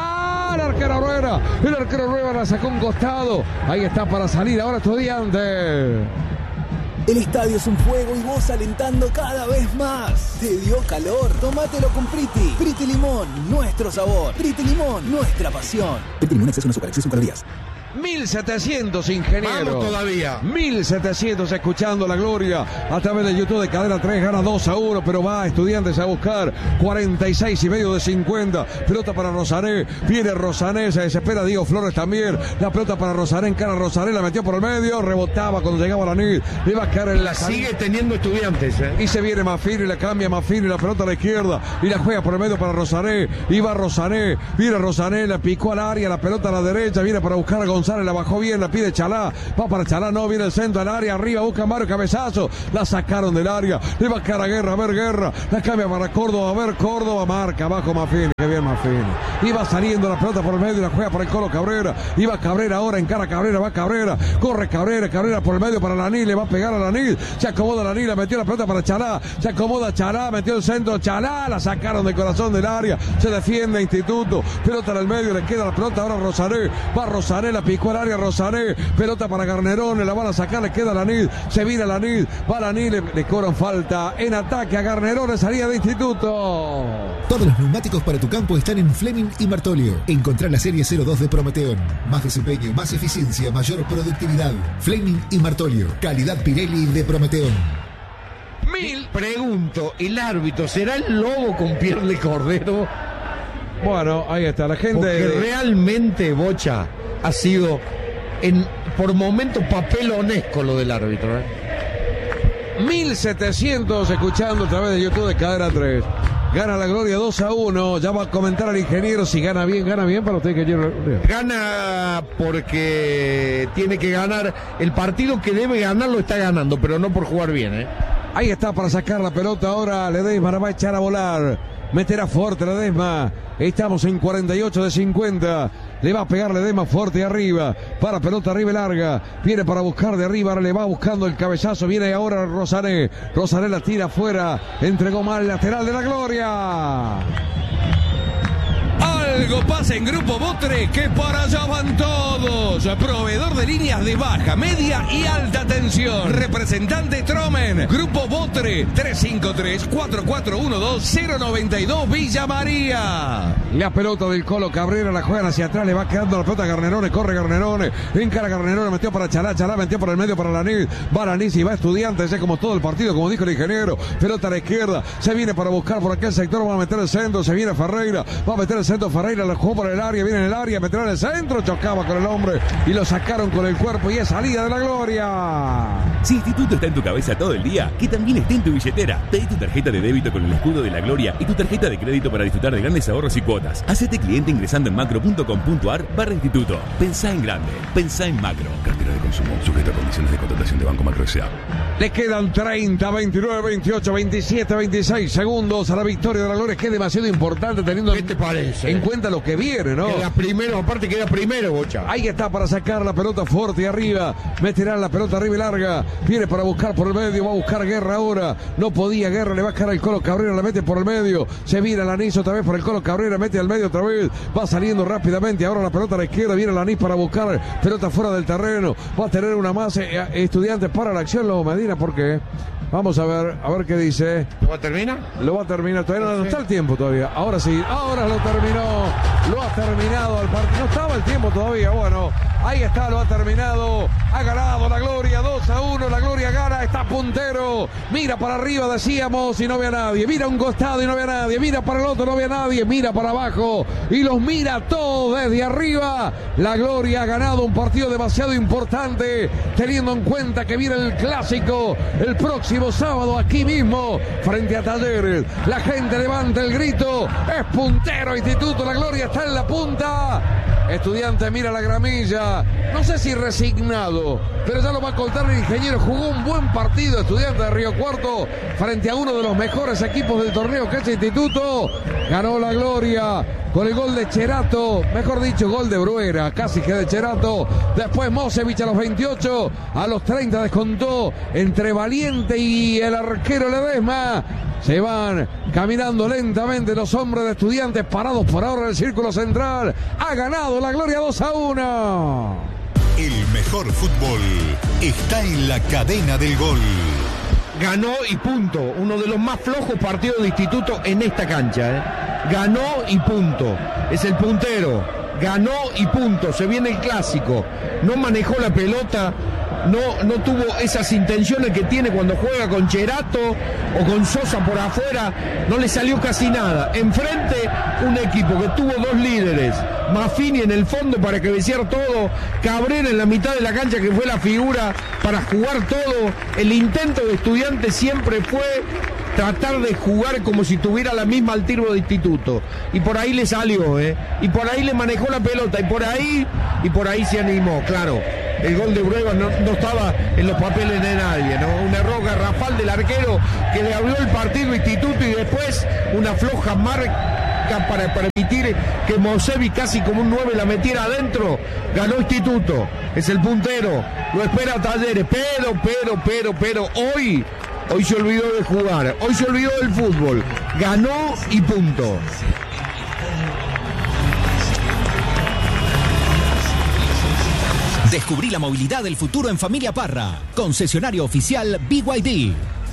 va el arquero Rueda. El arquero Rueda la sacó un costado. Ahí está para salir ahora Estudiantes. El estadio es un fuego y vos alentando cada vez más. ¿Te dio calor? Tómatelo con Priti. Priti Limón, nuestro sabor. Priti Limón, nuestra pasión. Priti Limón, exceso en azúcar, exceso en calorías. mil setecientos, ingeniero. Vamos todavía. mil setecientos escuchando la gloria a través de YouTube de Cadena tres. Gana dos a uno, pero va Estudiantes a buscar cuarenta y seis y medio de cincuenta. Pelota para Rosané. Viene Rosané, se desespera Diego Flores también. La pelota para Rosané, encara a Rosané, la metió por el medio. Rebotaba cuando llegaba la Nid. Le va a caer en la Sigue teniendo Estudiantes, ¿eh? Y se viene Mafini, le cambia Mafini, la pelota a la izquierda. Y la juega por el medio para Rosané. Y va Rosané. Viene Rosané, la picó al área, la pelota a la derecha. Viene para buscar a González, la bajó bien, la pide Chalá, va para Chalá, no, viene el centro al área, arriba, busca Mario Cabezazo, la sacaron del área, le va a caer a Guerra, a ver Guerra, la cambia para Córdoba, a ver Córdoba, marca, abajo Mafini, que bien Mafini, iba saliendo la pelota por el medio y la juega para el Colo Cabrera, iba Cabrera ahora, encara Cabrera, va Cabrera, corre Cabrera, Cabrera por el medio para Lanil, le va a pegar a Lanil, se acomoda Lanil, la metió la pelota para Chalá, se acomoda Chalá, metió el centro, Chalá, la sacaron del corazón del área, se defiende Instituto, pelota en el medio, le queda la pelota ahora a Rosané, va Rosané, la picó al área Rosané, pelota para Garnerone, la van a sacar, le queda Lanid, se vira Lanid, va Lanid, le, le cobran falta en ataque a Garnerone, salida de Instituto. Todos los neumáticos para tu campo están en Fleming y Martolio. Encontrá la serie cero dos de Prometeón. Más desempeño, más eficiencia, mayor productividad. Fleming y Martolio. Calidad Pirelli de Prometeón. Mil. Pregunto, ¿el árbitro será el lobo con piel de cordero? Bueno, ahí está la gente. Porque de... realmente, Bocha, ha sido en por momentos papelonesco lo del árbitro, ¿eh? mil setecientos escuchando a través de YouTube de Cadena tres. Gana la gloria dos a uno. Ya va a comentar al ingeniero si gana bien. Gana bien para usted, ingeniero. Gana porque tiene que ganar. El partido que debe ganar lo está ganando, pero no por jugar bien, ¿eh? Ahí está para sacar la pelota ahora. Ledesma la va a echar a volar. Meterá fuerte Ledesma. Estamos en cuarenta y ocho de cincuenta. Le va a pegar Ledesma fuerte arriba. Para pelota arriba y larga. Viene para buscar de arriba. Ahora le va buscando el cabezazo. Viene ahora Rosané. Rosané la tira afuera. Entregó mal el lateral de la gloria. Algo pasa en Grupo Botre, que para allá van todos. Proveedor de líneas de baja, media y alta tensión. Representante Tromen. Grupo Botre, tres cinco tres, cuatro cuatro uno dos, cero nueve dos, Villa María. La pelota del Colo Cabrera, la juegan hacia atrás, le va quedando la pelota a Garnerone, corre Garnerone, encara Garnerone, metió para Chalá, Chalá metió por el medio para Lanís, va Lanís y va Estudiantes, es como todo el partido, como dijo el ingeniero. Pelota a la izquierda, se viene para buscar por aquel sector, va a meter el centro, se viene Ferreira, va a meter el centro Ferreira, la jugó por el área, viene en el área, meterá en el centro, chocaba con el hombre y lo sacaron con el cuerpo y es salida de la gloria. Si Instituto está en tu cabeza todo el día, que también esté en tu billetera. Pedí tu tarjeta de débito con el escudo de la gloria y tu tarjeta de crédito para disfrutar de grandes ahorros y cuotas. Hacete cliente ingresando en macro punto com punto ar barra instituto. Pensá en grande, pensá en macro. Cartera de consumo, sujeta a condiciones de contratación de Banco Macro S A. Le quedan treinta, veintinueve, veintiocho, veintisiete, veintiséis segundos a la victoria de la gloria, que es demasiado importante teniendo ¿Qué te parece? en cuenta lo que viene, ¿no? Queda primero, aparte queda primero, Bocha. Ahí está para sacar la pelota fuerte y arriba. Meterá la pelota arriba y larga. Viene para buscar por el medio. Va a buscar Guerra ahora. No podía Guerra. Le va a caer al Colo Cabrera. La mete por el medio. Se vira Lanís otra vez por el Colo Cabrera. Mete al medio otra vez. Va saliendo rápidamente. Ahora la pelota a la izquierda. Viene Lanís para buscar pelota fuera del terreno. Va a tener una más. Eh, Estudiantes para la acción. Lo Medina, ¿por qué? Vamos a ver, a ver qué dice. ¿Lo va a terminar? Lo va a terminar, todavía no, no está el tiempo todavía. Ahora sí, ahora lo terminó. Lo ha terminado el partido. No estaba el tiempo todavía, bueno. Ahí está, lo ha terminado. Ha ganado la gloria, dos a uno. La gloria gana, está puntero. Mira para arriba, decíamos, y no ve a nadie. Mira a un costado y no ve a nadie. Mira para el otro, no ve a nadie. Mira para abajo y los mira todos desde arriba. La gloria ha ganado un partido demasiado importante, teniendo en cuenta que viene el clásico el próximo sábado aquí mismo frente a Talleres. La gente levanta el grito, es puntero Instituto, la gloria está en la punta. Estudiante mira la gramilla, no sé si resignado, pero ya lo va a contar el ingeniero. Jugó un buen partido Estudiante de Río Cuarto frente a uno de los mejores equipos del torneo, que es Instituto. Ganó la gloria con el gol de Cherato, mejor dicho, gol de Bruera, casi que de Cherato. Después Mosevich a los veintiocho, a los treinta descontó entre Valiente y el arquero Ledesma. Se van caminando lentamente los hombres de Estudiantes, parados por ahora en el círculo central. Ha ganado la Gloria dos a uno. El mejor fútbol está en la cadena del gol. Ganó y punto. Uno de los más flojos partidos de Instituto en esta cancha. ¿eh? Ganó y punto. Es el puntero. Ganó y punto. Se viene el clásico. No manejó la pelota. No, no tuvo esas intenciones que tiene cuando juega con Cherato o con Sosa por afuera. No le salió casi nada. Enfrente un equipo que tuvo dos líderes. Maffini en el fondo para cabecear todo. Cabrera en la mitad de la cancha que fue la figura para jugar todo. El intento de Estudiantes siempre fue tratar de jugar como si tuviera la misma al tiro de Instituto. Y por ahí le salió, ¿eh? Y por ahí le manejó la pelota. Y por ahí, y por ahí se animó, claro. El gol de Brueva no, no estaba en los papeles de nadie, ¿no? Un error garrafal del arquero que le abrió el partido a Instituto y después una floja marca para permitir que Mosevi casi como un nueve la metiera adentro. Ganó Instituto, es el puntero, lo espera Talleres, pero, pero, pero, pero, hoy, hoy se olvidó de jugar, hoy se olvidó del fútbol, ganó y punto. Descubrí la movilidad del futuro en Familia Parra. Concesionario oficial B Y D.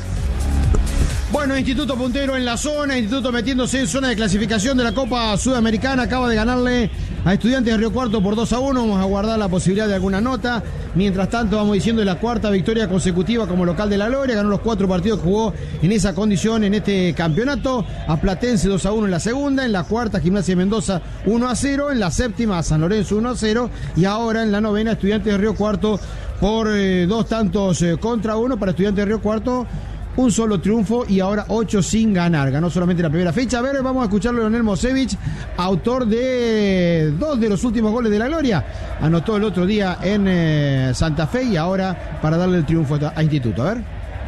Bueno, Instituto puntero en la zona, Instituto metiéndose en zona de clasificación de la Copa Sudamericana, acaba de ganarle a Estudiantes de Río Cuarto por dos a uno, vamos a guardar la posibilidad de alguna nota. Mientras tanto, vamos diciendo, la cuarta victoria consecutiva como local de la Gloria, ganó los cuatro partidos que jugó en esa condición en este campeonato. A Platense dos a uno en la segunda, en la cuarta Gimnasia de Mendoza uno a cero, en la séptima San Lorenzo uno a cero y ahora en la novena Estudiantes de Río Cuarto por eh, dos tantos eh, contra uno. Para Estudiantes de Río Cuarto un solo triunfo y ahora ocho sin ganar. Ganó solamente la primera fecha. A ver, vamos a escucharlo a Leonel Mosevich, autor de dos de los últimos goles de la Gloria. Anotó el otro día en eh, Santa Fe y ahora para darle el triunfo a Instituto. A ver.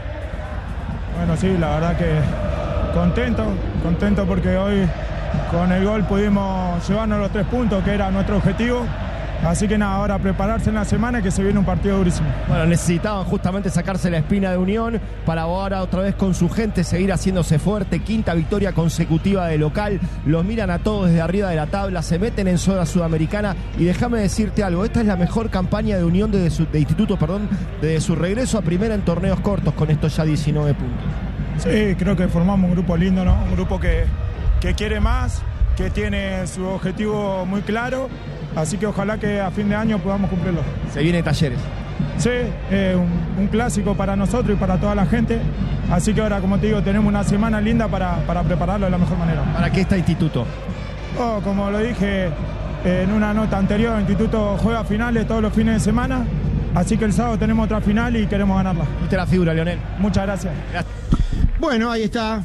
Bueno, sí, la verdad que contento, contento porque hoy con el gol pudimos llevarnos los tres puntos, que era nuestro objetivo. Así que nada, ahora prepararse en la semana que se viene un partido durísimo. Bueno, necesitaban justamente sacarse la espina de Unión para ahora otra vez con su gente seguir haciéndose fuerte. Quinta victoria consecutiva de local. Los miran a todos desde arriba de la tabla, se meten en zona sudamericana y déjame decirte algo, esta es la mejor campaña de Unión desde su, de Instituto, perdón, desde su regreso a primera en torneos cortos con estos ya diecinueve puntos. Sí, creo que formamos un grupo lindo, ¿no? Un grupo que, que quiere más, que tiene su objetivo muy claro. Así que ojalá que a fin de año podamos cumplirlo. Se viene Talleres. Sí, eh, un, un clásico para nosotros y para toda la gente. Así que ahora, como te digo, tenemos una semana linda para, para prepararlo de la mejor manera. ¿Para qué está Instituto? Oh, como lo dije eh, en una nota anterior, Instituto juega finales todos los fines de semana. Así que el sábado tenemos otra final y queremos ganarla. Viste la figura, Leonel. Muchas gracias. Gracias. Bueno, ahí está.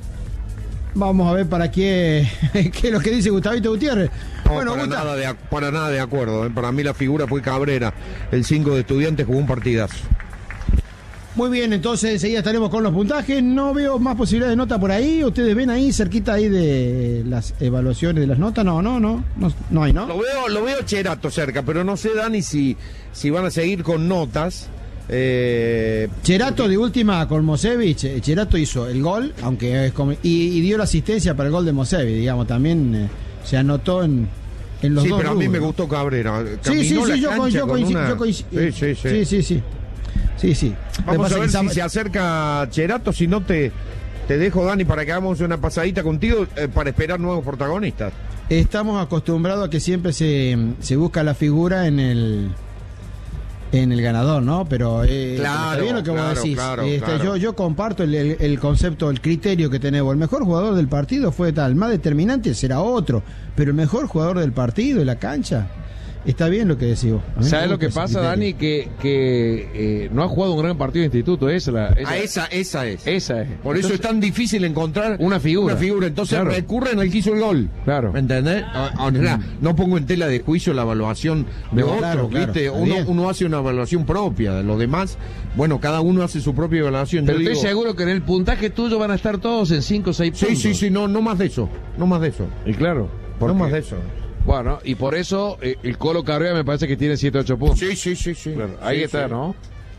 Vamos a ver para qué, qué es lo que dice Gustavito Gutiérrez. No, bueno, para, Gustavo. nada de, para nada de acuerdo. ¿eh? Para mí la figura fue Cabrera. El cinco de Estudiantes jugó un partidazo. Muy bien, entonces enseguida estaremos con los puntajes. No veo más posibilidades de nota por ahí. ¿Ustedes ven ahí cerquita ahí de las evaluaciones de las notas? No, no, no. No, no hay, ¿no? Lo veo, lo veo Cherato cerca, pero no sé, Dani, si, si van a seguir con notas. Eh, Cherato de última con Mosevich. Cherato hizo el gol, aunque es como, y, y dio la asistencia para el gol de Mosevich, digamos, también eh, se anotó en, en los sí, dos. Sí, pero rubros. A mí me gustó Cabrera. Sí, sí, sí, yo, yo coincido. Una... Yo coincido. Sí, sí, sí. Sí, sí, sí. sí, sí. Vamos a ver si Sam... se acerca Cherato, si no te, te dejo, Dani, para que hagamos una pasadita contigo eh, para esperar nuevos protagonistas. Estamos acostumbrados a que siempre se, se busca la figura en el en el ganador, ¿no? Pero eh, claro, está bien lo que claro, vos decís. Claro, este, claro. Yo, yo comparto el, el, el concepto, el criterio que tenemos. El mejor jugador del partido fue tal, más determinante será otro, pero el mejor jugador del partido, de la cancha, está bien lo que decís vos. ¿Sabes lo que pasa, Dani? Que, que eh, no ha jugado un gran partido de Instituto. Esa, la, esa, ah, esa, esa es. Esa es. Por Entonces, eso es tan difícil encontrar una figura. Una figura. Entonces claro. recurren al que hizo el gol. Claro. ¿Me entendés? Ahora, no pongo en tela de juicio la evaluación de no, otros, claro, ¿viste? claro, uno, uno hace una evaluación propia. De los demás, bueno, cada uno hace su propia evaluación. Pero Yo estoy digo, seguro que en el puntaje tuyo van a estar todos en cinco o seis puntos. Sí, sí, sí, no, no más de eso. No más de eso. Y claro. No más de eso. Bueno, y por eso eh, el Colo Cabrera me parece que tiene siete o ocho puntos. Sí, sí, sí, sí. Claro, ahí sí, está, sí. ¿no?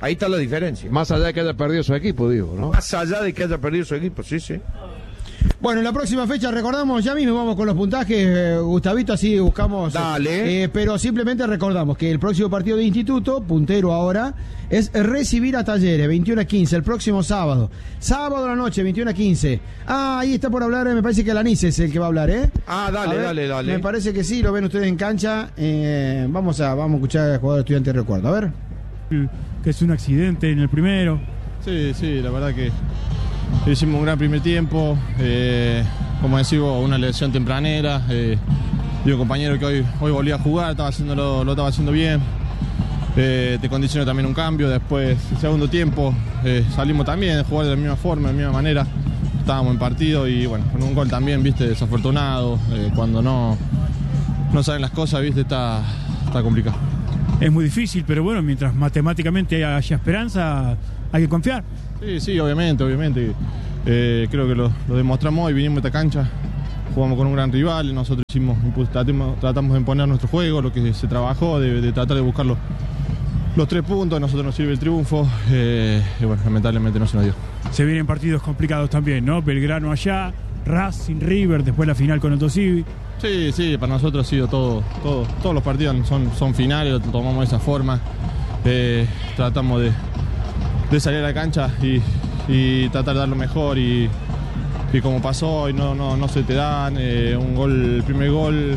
Ahí está la diferencia. Más allá de que haya perdido su equipo, digo, ¿no? Más allá de que haya perdido su equipo, sí, sí. Bueno, en la próxima fecha recordamos, ya mismo vamos con los puntajes, eh, Gustavito, así buscamos. Dale. Eh, pero simplemente recordamos que el próximo partido de Instituto, puntero ahora, es recibir a Talleres, veintiuno a quince, el próximo sábado. Sábado a la noche, veintiuno a quince. Ah, ahí está por hablar, me parece que Alanis es el que va a hablar, ¿eh? Ah, dale, ver, dale, dale. Me parece que sí, lo ven ustedes en cancha. Eh, vamos, a, vamos a escuchar al jugador estudiante de recuerdo, a ver. Que es un accidente en el primero. Sí, sí, la verdad que hicimos un gran primer tiempo, eh, como decimos, una lesión tempranera, eh, y un compañero que hoy, hoy volvía a jugar, estaba haciéndolo, lo estaba haciendo bien, eh, te condicionó también un cambio, después el segundo tiempo eh, salimos también a jugar de la misma forma, de la misma manera, estábamos en partido y bueno, con un gol también, viste, desafortunado, eh, cuando no, no salen las cosas, viste, está, está complicado. Es muy difícil, pero bueno, mientras matemáticamente haya esperanza, hay que confiar. Sí, sí, obviamente, obviamente. Eh, creo que lo, lo demostramos hoy, vinimos a esta cancha, jugamos con un gran rival, nosotros hicimos, tratamos, tratamos de imponer nuestro juego, lo que se trabajó, de, de tratar de buscar los, los tres puntos, a nosotros nos sirve el triunfo, eh, y bueno, lamentablemente no se nos dio. Se vienen partidos complicados también, ¿no? Belgrano allá, Racing, River, después la final con Alto Civi. Sí, sí, para nosotros ha sido todo, todo todos los partidos son, son finales, lo tomamos de esa forma, eh, tratamos de de salir a la cancha y, y tratar de dar lo mejor y, y como pasó y no, no, no se te dan, eh, un gol, el primer gol,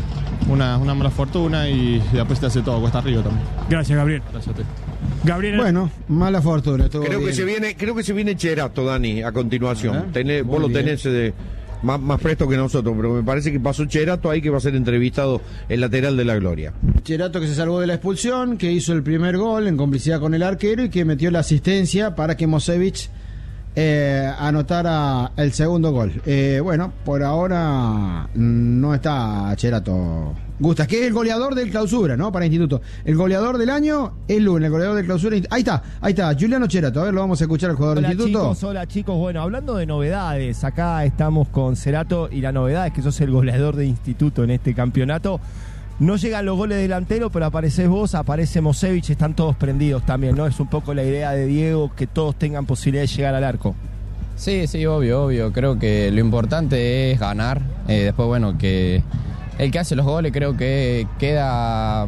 una, una mala fortuna y, y después te hace todo, cuesta arriba también. Gracias, Gabriel. Gracias a ti. Gabriel. Bueno, mala fortuna. Creo bien. que se viene, creo que se viene Cherato, Dani, a continuación. Ah, Tenés, vos lo bien. tenés de, más, más presto que nosotros, pero me parece que pasó Cherato ahí, que va a ser entrevistado el lateral de la Gloria. Cherato, que se salvó de la expulsión, que hizo el primer gol en complicidad con el arquero y que metió la asistencia para que Mosevich eh, anotara el segundo gol. Eh, bueno, por ahora no está Cherato. Gustas, que es el goleador del clausura, ¿no? Para Instituto. El goleador del año es Luna, el goleador del clausura. Ahí está, ahí está, Juliano Cherato. A ver, lo vamos a escuchar al jugador Hola, del Instituto. Chicos, hola chicos, bueno, hablando de novedades, acá estamos con Cerato y la novedad es que sos el goleador de Instituto en este campeonato. No llegan los goles delanteros, pero apareces vos, aparece Mosevich, están todos prendidos también, ¿no? Es un poco la idea de Diego, que todos tengan posibilidad de llegar al arco. Sí, sí, obvio, obvio. Creo que lo importante es ganar. Eh, después, bueno, que el que hace los goles creo que queda...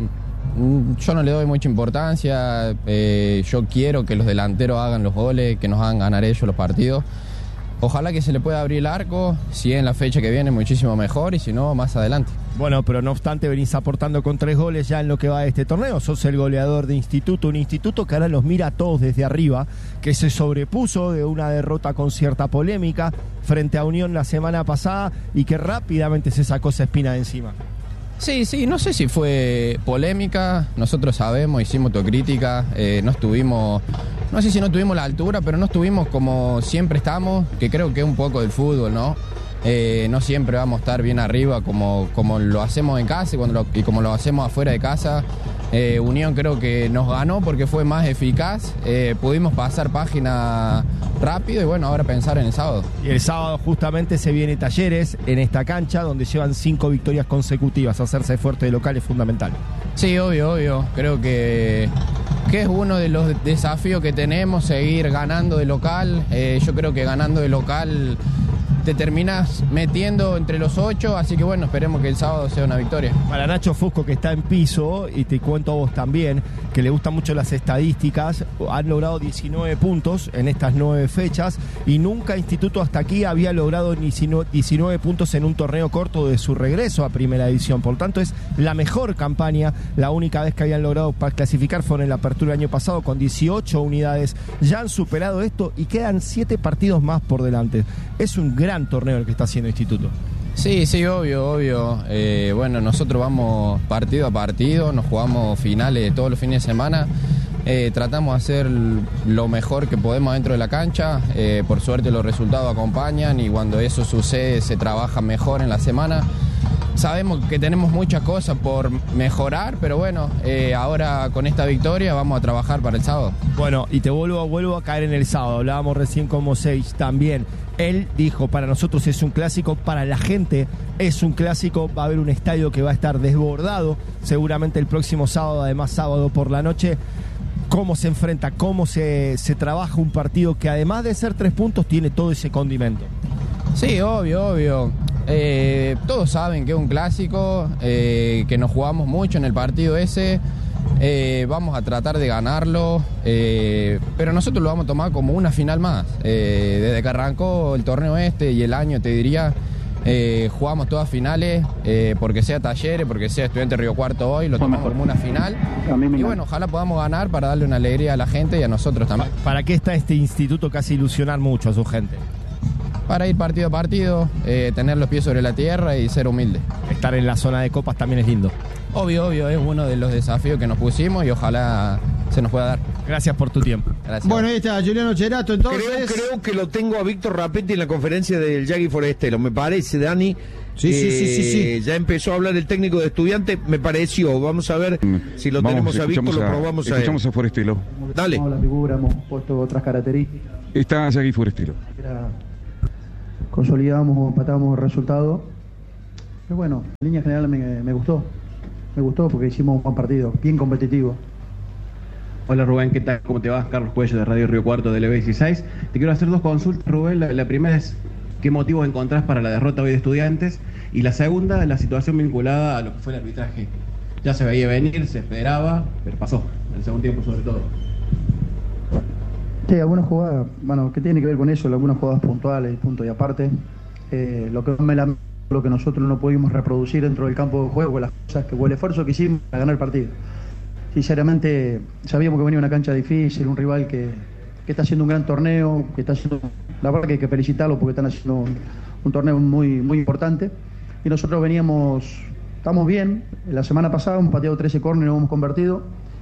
Yo no le doy mucha importancia. Eh, yo quiero que los delanteros hagan los goles, que nos hagan ganar ellos los partidos. Ojalá que se le pueda abrir el arco, si en la fecha que viene muchísimo mejor y si no, más adelante. Bueno, pero no obstante venís aportando con tres goles ya en lo que va de este torneo. Sos el goleador de Instituto, un Instituto que ahora los mira a todos desde arriba, que se sobrepuso de una derrota con cierta polémica frente a Unión la semana pasada y que rápidamente se sacó esa espina de encima. Sí, sí, no sé si fue polémica, nosotros sabemos, hicimos autocrítica, eh, no estuvimos, no sé si no tuvimos la altura, pero no estuvimos como siempre estamos, que creo que es un poco del fútbol, ¿no? Eh, no siempre vamos a estar bien arriba como, como lo hacemos en casa y, cuando lo, y como lo hacemos afuera de casa. Eh, Unión creo que nos ganó porque fue más eficaz, eh, pudimos pasar página rápido y bueno, ahora pensar en el sábado. Y el sábado justamente se viene Talleres en esta cancha donde llevan cinco victorias consecutivas. Hacerse fuerte de local es fundamental. Sí, obvio, obvio. Creo que, que es uno de los desafíos que tenemos, seguir ganando de local. Eh, yo creo que ganando de local te terminas metiendo entre los ocho, así que bueno, esperemos que el sábado sea una victoria. Para Nacho Fusco, que está en piso, y te cuento a vos también, que le gustan mucho las estadísticas, han logrado diecinueve puntos en estas nueve fechas y nunca Instituto hasta aquí había logrado diecinueve puntos en un torneo corto de su regreso a Primera División. Por tanto, es la mejor campaña. La única vez que habían logrado clasificar fue en la apertura del año pasado con dieciocho unidades. Ya han superado esto y quedan siete partidos más por delante. Es un gran torneo el que está haciendo Instituto. Sí, sí, obvio, obvio. Eh, bueno, nosotros vamos partido a partido, nos jugamos finales todos los fines de semana. Eh, tratamos de hacer lo mejor que podemos dentro de la cancha. Eh, por suerte los resultados acompañan y cuando eso sucede se trabaja mejor en la semana. Sabemos que tenemos muchas cosas por mejorar, pero bueno, eh, ahora con esta victoria vamos a trabajar para el sábado. Bueno, y te vuelvo, vuelvo a caer en el sábado. Hablábamos recién con Mosevich también. Él dijo, para nosotros es un clásico, para la gente es un clásico. Va a haber un estadio que va a estar desbordado, seguramente el próximo sábado, además sábado por la noche. cómo se enfrenta, cómo se, se trabaja un partido que además de ser tres puntos tiene todo ese condimento. Sí, obvio, obvio. Eh, todos saben que es un clásico, eh, que nos jugamos mucho en el partido ese. Eh, vamos a tratar de ganarlo, eh, pero nosotros lo vamos a tomar como una final más. Eh, desde que arrancó el torneo este y el año, te diría, eh, jugamos todas finales, eh, porque sea Talleres, porque sea Estudiantes Río Cuarto hoy, lo tomamos como una final. Y bueno, ojalá podamos ganar para darle una alegría a la gente y a nosotros también. ¿Para qué está este instituto que hace ilusionar mucho a su gente? Para ir partido a partido, eh, tener los pies sobre la tierra y ser humilde. Estar en la zona de copas también es lindo. Obvio, obvio, es uno de los desafíos que nos pusimos y ojalá se nos pueda dar. Gracias por tu tiempo. Gracias. Bueno, ahí está Juliano Cherato, entonces. Creo, creo que lo tengo a Víctor Rapetti en la conferencia del Yagui Forestero, me parece, Dani. Sí, sí, sí, sí, sí. Ya empezó a hablar el técnico de Estudiantes, me pareció. Vamos a ver si lo Vamos, tenemos a Víctor, a, lo probamos a él. Escuchamos a Forestelo. Dale. La figura, hemos puesto otras características. Está Yagui Forestelo. Era, consolidamos o empatamos el resultado. Pero bueno, en línea general me, me gustó. Me gustó porque hicimos un buen partido, bien competitivo. Hola Rubén, ¿qué tal? ¿Cómo te vas? Carlos Cuello de Radio Río Cuarto de L B dieciséis. Te quiero hacer dos consultas, Rubén. La, la primera es, ¿qué motivos encontrás para la derrota hoy de Estudiantes? Y la segunda, la situación vinculada a lo que fue el arbitraje. Ya se veía venir, se esperaba, pero pasó, en el segundo tiempo sobre todo. Sí, algunas jugadas, bueno, ¿qué tiene que ver con eso? Algunas jugadas puntuales, punto y aparte. Eh, lo que me la... lo que nosotros no pudimos reproducir dentro del campo de juego, las cosas que o el esfuerzo que hicimos para ganar el partido. Sinceramente, sabíamos que venía una cancha difícil, un rival que, que está haciendo un gran torneo, que está haciendo, la verdad que hay que felicitarlo porque están haciendo un, un torneo muy, muy importante. Y nosotros veníamos, estamos bien, la semana pasada hemos pateado trece córneres, nos hemos convertido.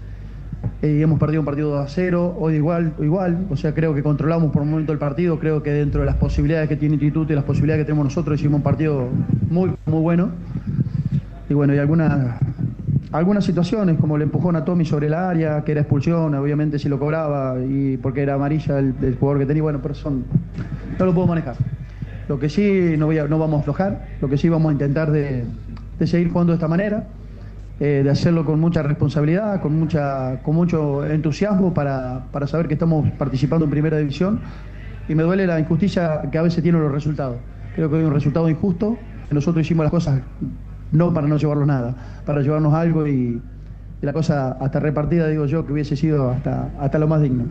Y hemos perdido un partido dos a cero, hoy igual, igual, o sea, creo que controlamos por un momento el partido, creo que dentro de las posibilidades que tiene el Instituto y las posibilidades que tenemos nosotros hicimos un partido muy, muy bueno. Y bueno, y algunas, algunas situaciones, como el empujón a Tommy sobre el área, que era expulsión, obviamente si lo cobraba, y porque era amarilla el, el jugador que tenía, bueno, pero son, no lo puedo manejar. Lo que sí, no, voy a, no vamos a aflojar, lo que sí vamos a intentar de, de seguir jugando de esta manera. Eh, de hacerlo con mucha responsabilidad, con mucha, con mucho entusiasmo para, para saber que estamos participando en primera división, y me duele la injusticia que a veces tienen los resultados. Creo que hay un resultado injusto, que nosotros hicimos las cosas no para no llevarnos nada, para llevarnos algo, y, y la cosa hasta repartida, digo yo, que hubiese sido hasta, hasta lo más digno.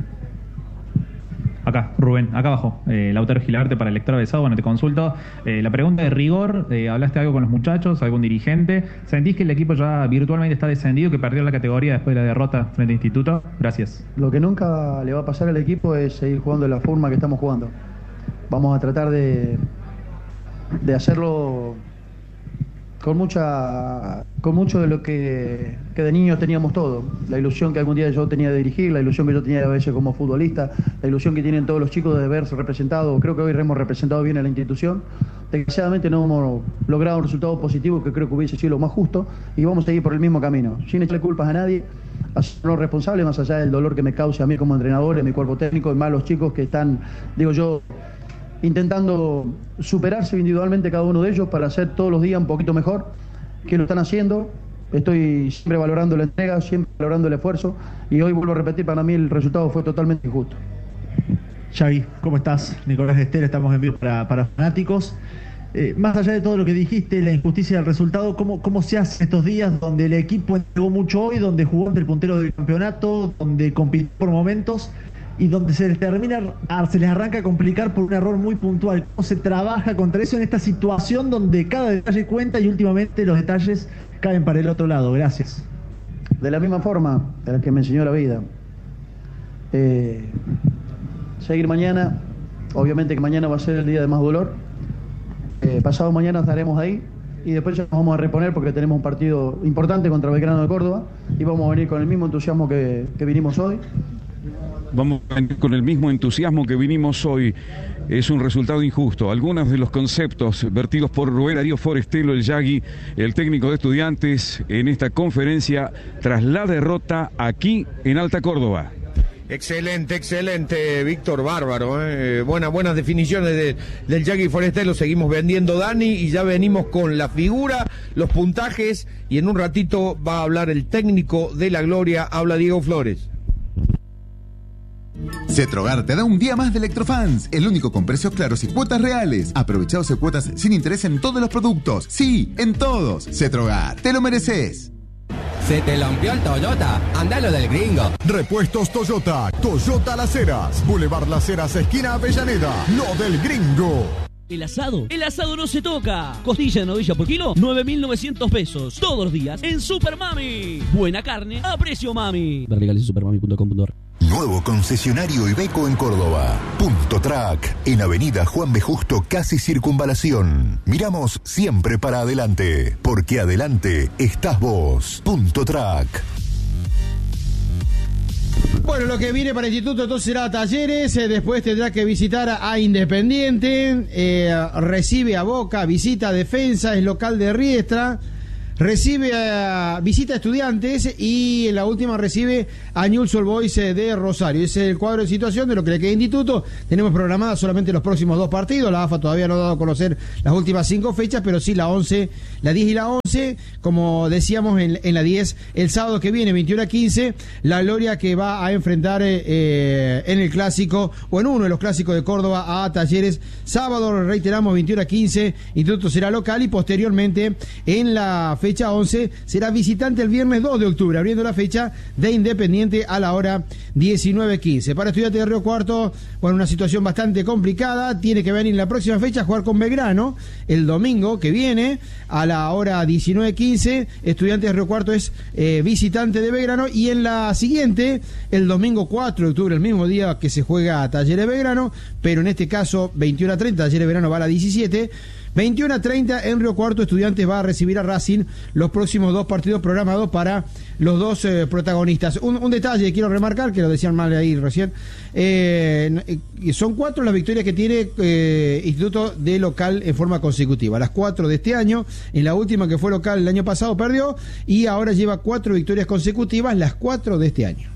Acá, Rubén, acá abajo, eh, Lautaro Gilarte para el lector avisado. Bueno, te consulto, eh, la pregunta de rigor, eh, hablaste algo con los muchachos, algún dirigente, ¿sentís que el equipo ya virtualmente está descendido, que perdió la categoría después de la derrota frente a Instituto? Gracias. Lo que nunca le va a pasar al equipo es seguir jugando de la forma que estamos jugando. Vamos a tratar de, de hacerlo con mucha con mucho de lo que, que de niños teníamos todo, la ilusión que algún día yo tenía de dirigir, la ilusión que yo tenía a veces como futbolista, la ilusión que tienen todos los chicos de verse representado. Creo que hoy hemos representado bien a la institución. Desgraciadamente no hemos logrado un resultado positivo que creo que hubiese sido lo más justo, y vamos a seguir por el mismo camino, sin echarle culpas a nadie, a ser los responsables, más allá del dolor que me cause a mí como entrenador, en mi cuerpo técnico, y más los chicos que están, digo yo, intentando superarse individualmente cada uno de ellos para hacer todos los días un poquito mejor, que lo están haciendo. Estoy siempre valorando la entrega, siempre valorando el esfuerzo, y hoy vuelvo a repetir, para mí el resultado fue totalmente injusto. Xavi, ¿cómo estás? Nicolás Estela, estamos en vivo para, para fanáticos. Eh, más allá de todo lo que dijiste, la injusticia del resultado, ¿cómo, cómo se hace estos días donde el equipo entregó mucho hoy, donde jugó ante el puntero del campeonato, donde compitió por momentos, y donde se les termina, se les arranca a complicar por un error muy puntual? ¿Cómo se trabaja contra eso en esta situación donde cada detalle cuenta y últimamente los detalles caen para el otro lado? Gracias. De la misma forma de la que me enseñó la vida. Eh, seguir mañana, obviamente que mañana va a ser el día de más dolor. Eh, pasado mañana estaremos ahí, y después ya nos vamos a reponer porque tenemos un partido importante contra Belgrano de Córdoba, y vamos a venir con el mismo entusiasmo que, que vinimos hoy. Vamos con el mismo entusiasmo que vinimos hoy. Es un resultado injusto. Algunos de los conceptos vertidos por Rubén Darío Forestelo, el Yagui, el técnico de Estudiantes, en esta conferencia tras la derrota aquí en Alta Córdoba. Excelente, excelente, Víctor, bárbaro. ¿eh? Buenas, buenas definiciones de, del Yagui Forestelo. Seguimos vendiendo, Dani, y ya venimos con la figura, los puntajes, y en un ratito va a hablar el técnico de la Gloria, habla Diego Flores. Cetrogar te da un día más de Electrofans, el único con precios claros y cuotas reales. Aprovecha doce cuotas sin interés en todos los productos. Sí, en todos. Cetrogar, te lo mereces. ¿Se te lampió el Toyota? Andalo del gringo. Repuestos Toyota. Toyota Las Heras. Boulevard Las Heras, esquina Avellaneda. Lo del gringo. El asado, el asado no se toca. Costilla de novilla por kilo, nueve mil novecientos pesos. Todos los días en Super Mami. Buena carne a precio mami. Ver legales en supermami punto com punto a r. Nuevo concesionario Iveco en Córdoba. Punto Track, en Avenida Juan B. Justo, casi Circunvalación. Miramos siempre para adelante, porque adelante estás vos. Punto Track. Bueno, lo que viene para el Instituto entonces será Talleres, eh, después tendrá que visitar a Independiente, eh, recibe a Boca, visita a Defensa, es local de Riestra, recibe a, visita a Estudiantes y en la última recibe a Newell's Old Boys de Rosario. Ese es el cuadro de situación de lo que le queda a Instituto. Tenemos programadas solamente los próximos dos partidos. La A F A todavía no ha dado a conocer las últimas cinco fechas, pero sí la once, la diez y la once. Como decíamos en, en la diez, el sábado que viene, veintiuno a quince, la Gloria que va a enfrentar eh, en el clásico o en uno de los clásicos de Córdoba a Talleres. Sábado, reiteramos, veintiuno a quince, Instituto será local y posteriormente en la fecha once será visitante el viernes dos de octubre, abriendo la fecha de Independiente a la hora diecinueve quince. Para Estudiantes de Río Cuarto, bueno, una situación bastante complicada, tiene que venir en la próxima fecha a jugar con Belgrano el domingo que viene a la hora diecinueve quince. Estudiantes de Río Cuarto es eh, visitante de Belgrano y en la siguiente, el domingo cuatro de octubre, el mismo día que se juega a Talleres Belgrano, pero en este caso veintiuno a treinta, Talleres Belgrano va a la diecisiete. veintiuno a treinta en Río Cuarto, Estudiantes va a recibir a Racing, los próximos dos partidos programados para los dos eh, protagonistas. Un, un detalle quiero remarcar, que lo decían mal ahí recién, eh, son cuatro las victorias que tiene eh, Instituto de local en forma consecutiva, las cuatro de este año. En la última, que fue local el año pasado, perdió, y ahora lleva cuatro victorias consecutivas, las cuatro de este año.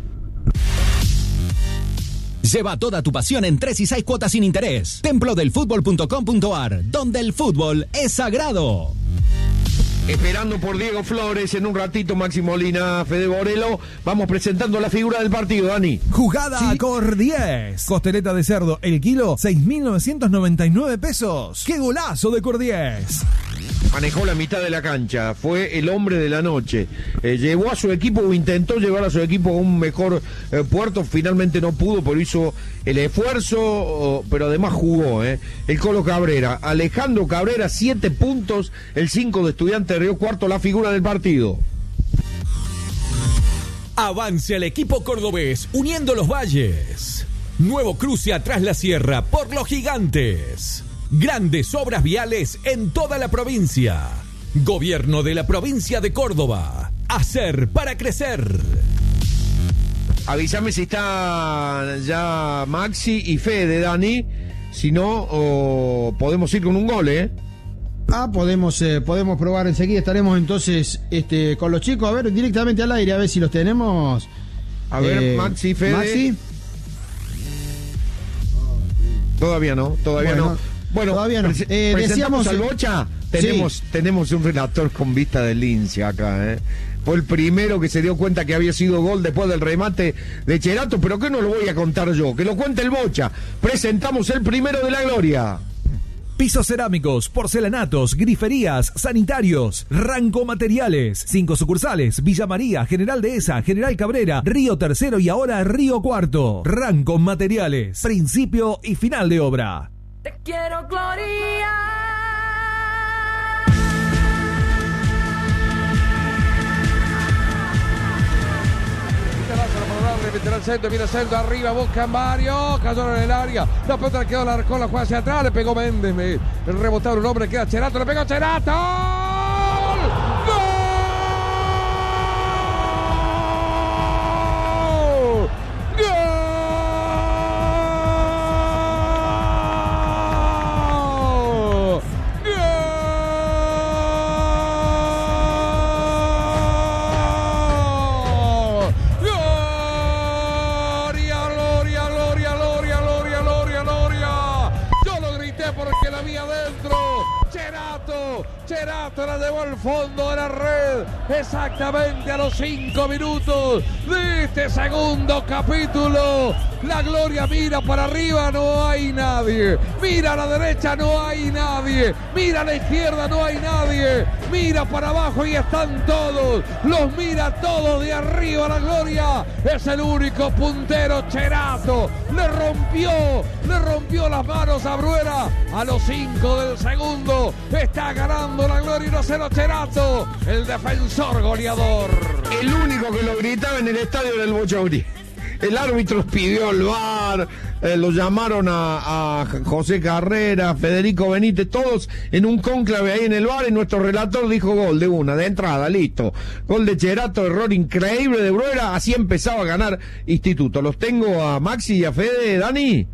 Lleva toda tu pasión en tres y seis cuotas sin interés. templo del fútbol punto com punto a r, donde el fútbol es sagrado. Esperando por Diego Flores, en un ratito Maxi Molina, Fede Borelo. Vamos presentando la figura del partido, Dani. Jugada ¿Sí? Cor diez. Costeleta de cerdo, el kilo, seis mil novecientos noventa y nueve pesos. ¡Qué golazo de Cor diez! Manejó la mitad de la cancha, fue el hombre de la noche. Eh, llevó a su equipo, o intentó llevar a su equipo a un mejor eh, puerto. Finalmente no pudo, pero hizo el esfuerzo, oh, pero además jugó. Eh. El Colo Cabrera, Alejandro Cabrera, siete puntos, el cinco de Estudiantes de Río Cuarto, la figura del partido. Avance al equipo cordobés, uniendo los valles. Nuevo cruce atrás la sierra por los gigantes. Grandes obras viales en toda la provincia. Gobierno de la provincia de Córdoba. Hacer para crecer. Avísame si está ya Maxi y Fede, Dani. Si no, oh, podemos ir con un gol, ¿eh? Ah, podemos, eh, podemos probar enseguida. Estaremos entonces este, con los chicos, a ver, directamente al aire, a ver si los tenemos. A ver, eh, Maxi y Fede. Maxi. Todavía no, todavía bueno, no. Bueno, todavía no. Pre- eh, presentamos al Bocha. Tenemos, sí. tenemos un relator con vista de lince acá, ¿eh? Fue el primero que se dio cuenta que había sido gol después del remate de Cherato, pero que no lo voy a contar yo, que lo cuente el Bocha. Presentamos el primero de la gloria. Pisos cerámicos, porcelanatos, griferías, sanitarios, Ranco Materiales. Cinco sucursales: Villa María, General Dehesa, General Cabrera, Río Tercero y ahora Río Cuarto. Ranco Materiales, principio y final de obra. Te quiero, Gloria. Meterá el centro, viene el centro, arriba, busca Mario, cayó en el área, la pelota le quedó la, con la jugada hacia atrás, le pegó Méndez, me, rebotaron un hombre, queda Cherato, le pegó Cherato, ¡gol! ¡Gol! Cherato el fondo de la red, exactamente a los cinco minutos de este segundo capítulo. La Gloria mira para arriba, no hay nadie. Mira a la derecha, no hay nadie. Mira a la izquierda, no hay nadie. Mira para abajo y están todos. Los mira todos de arriba. La Gloria es el único puntero. Cherato le rompió, le rompió las manos a Bruera a los cinco del segundo. Está ganando la Gloria uno cero Cherato, el defensor goleador. El único que lo gritaba en el estadio del Bochauri. El árbitro pidió el V A R, eh, lo llamaron a, a José Carrera, Federico Benítez, todos en un cónclave ahí en el V A R, y nuestro relator dijo gol de una, de entrada, listo. Gol de Cherato, error increíble de Bruera, así empezaba a ganar Instituto. Los tengo a Maxi y a Fede, Dani.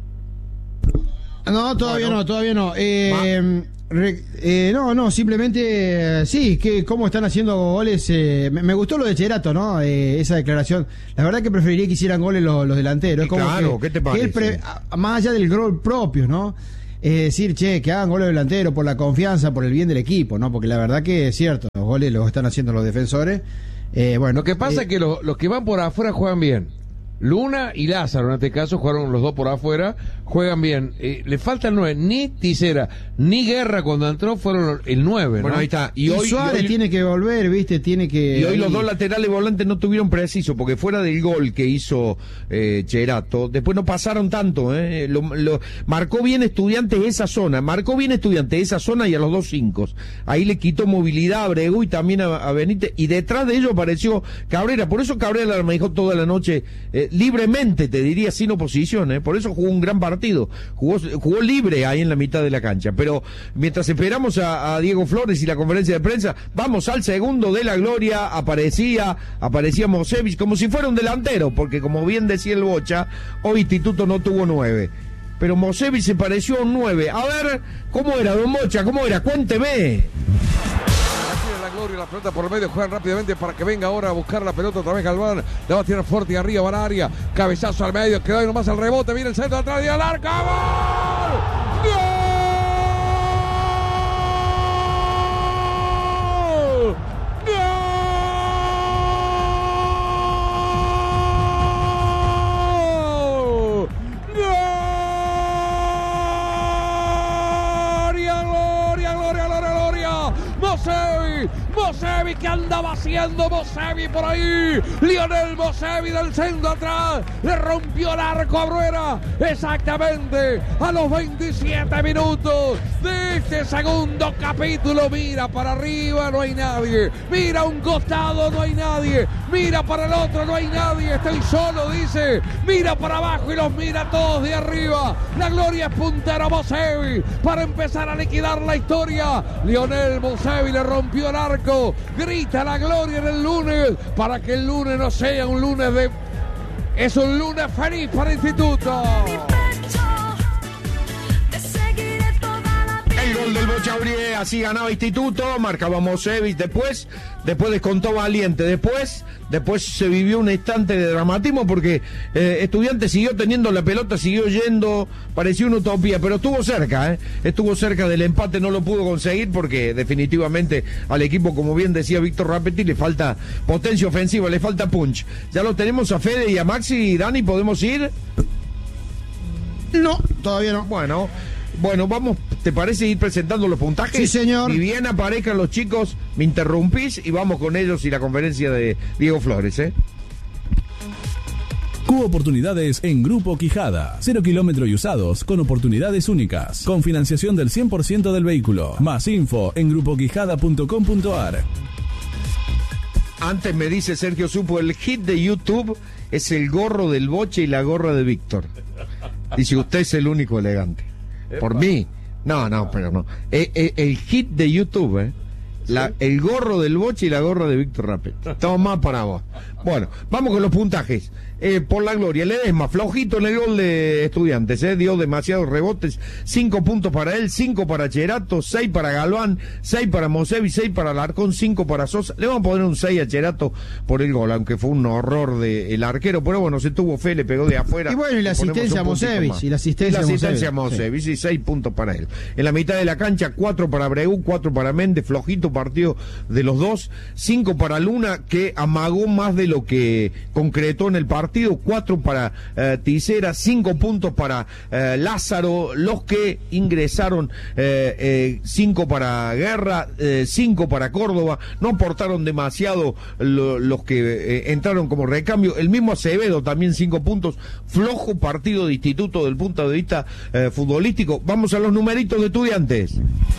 No, todavía bueno. no, todavía no. Eh, re, eh, no, no, simplemente, eh, sí, que cómo están haciendo goles. Eh, me, me gustó lo de Cherato, ¿no? Eh, esa declaración. La verdad que preferiría que hicieran goles los, los delanteros. Es como claro, que, ¿qué te parece? Que pre, a, más allá del gol propio, ¿no? Es decir, che, que hagan goles delanteros por la confianza, por el bien del equipo, ¿no? Porque la verdad que es cierto, los goles los están haciendo los defensores. Eh, bueno, lo que pasa eh, es que lo, los que van por afuera juegan bien. Luna y Lázaro, en este caso, jugaron los dos por afuera, juegan bien. Eh, le faltan nueve, ni Tisera, ni Guerra cuando entró fueron el nueve, ¿no? Bueno, ahí está. Y, y hoy Suárez y hoy, tiene que volver, ¿viste? Tiene que... Y hoy ahí... los dos laterales volantes no tuvieron preciso, porque fuera del gol que hizo eh, Cherato, después no pasaron tanto, ¿eh? Lo, lo, marcó bien Estudiantes esa zona, marcó bien Estudiantes esa zona y a los dos cinco. Ahí le quitó movilidad a Abregu y también a, a Benítez, y detrás de ellos apareció Cabrera. Por eso Cabrera me dijo toda la noche... Eh, libremente, te diría, sin oposición, ¿eh? Por eso jugó un gran partido, jugó, jugó libre ahí en la mitad de la cancha. Pero mientras esperamos a, a Diego Flores y la conferencia de prensa, vamos al segundo de la Gloria. Aparecía, aparecía Mosevich como si fuera un delantero, porque como bien decía el Bocha, hoy Instituto no tuvo nueve, pero Mosevich se pareció a un nueve. A ver, ¿cómo era, don Bocha? ¿Cómo era? Cuénteme. Gloria, la pelota por el medio, juegan rápidamente para que venga ahora a buscar la pelota otra vez Galván, la va a tirar fuerte y arriba, va al área, cabezazo al medio, quedó ahí nomás al rebote, viene el centro atrás y al arco, ¡gol! ¡Gol! Mosevi, Mosevi, que andaba haciendo Mosevi por ahí, Lionel Mosevi del centro atrás, le rompió el arco a Bruera, exactamente a los veintisiete minutos de este segundo capítulo. Mira para arriba, no hay nadie, mira a un costado, no hay nadie, mira para el otro, no hay nadie, estoy solo, dice, mira para abajo y los mira todos de arriba. La Gloria es puntero Mosevi para empezar a liquidar la historia. Lionel Mosevi le rompió el arco, grita la Gloria en el lunes, para que el lunes no sea un lunes de... es un lunes feliz para Instituto. El gol del Bochauri, así ganaba Instituto, marcaba Mosevich, después, después descontó Valiente, después, después se vivió un instante de dramatismo porque eh, Estudiantes siguió teniendo la pelota, siguió yendo, parecía una utopía, pero estuvo cerca, ¿eh? estuvo cerca del empate, no lo pudo conseguir porque definitivamente al equipo, como bien decía Víctor Rapetti, le falta potencia ofensiva, le falta punch. Ya lo tenemos a Fede y a Maxi y Dani, ¿podemos ir? No, todavía no. Bueno... Bueno, vamos, ¿te parece ir presentando los puntajes? Sí, señor. Y bien aparezcan los chicos, me interrumpís y vamos con ellos y la conferencia de Diego Flores, ¿eh? Cubo Oportunidades en Grupo Quijada. Cero kilómetro y usados con oportunidades únicas. Con financiación del cien por ciento del vehículo. Más info en grupo quijada punto com punto a r. Antes me dice Sergio Supo, el hit de YouTube es el gorro del Boche y la gorra de Víctor. Dice, usted es el único elegante. Por mí, no, no, pero no. El, el, el hit de YouTube, ¿eh? La, ¿sí? El gorro del Boche y la gorra de Víctor Rapet. Toma para vos. Bueno, vamos con los puntajes. Eh, por la gloria, Ledesma, flojito en el gol de Estudiantes, eh, dio demasiados rebotes, cinco puntos para él, cinco para Cherato, seis para Galván, seis para Mosevi, seis para Alarcón, cinco para Sosa. Le vamos a poner un seis a Cherato por el gol, aunque fue un horror del arquero, pero bueno, se tuvo fe, le pegó de afuera. Y bueno, y la asistencia a Mosevi, y la asistencia, y la asistencia a Mosevi, Mosevi, sí, seis puntos para él. En la mitad de la cancha, cuatro para Abreu, cuatro para Méndez, flojito partido de los dos, cinco para Luna, que amagó más de lo que concretó en el partido, cuatro para eh, Tisera, cinco puntos para eh, Lázaro, los que ingresaron, eh, eh, cinco para Guerra, eh, cinco para Córdoba, no aportaron demasiado lo, los que eh, entraron como recambio, el mismo Acevedo también cinco puntos, flojo partido de Instituto del punto de vista eh, futbolístico. Vamos a los numeritos de Estudiantes.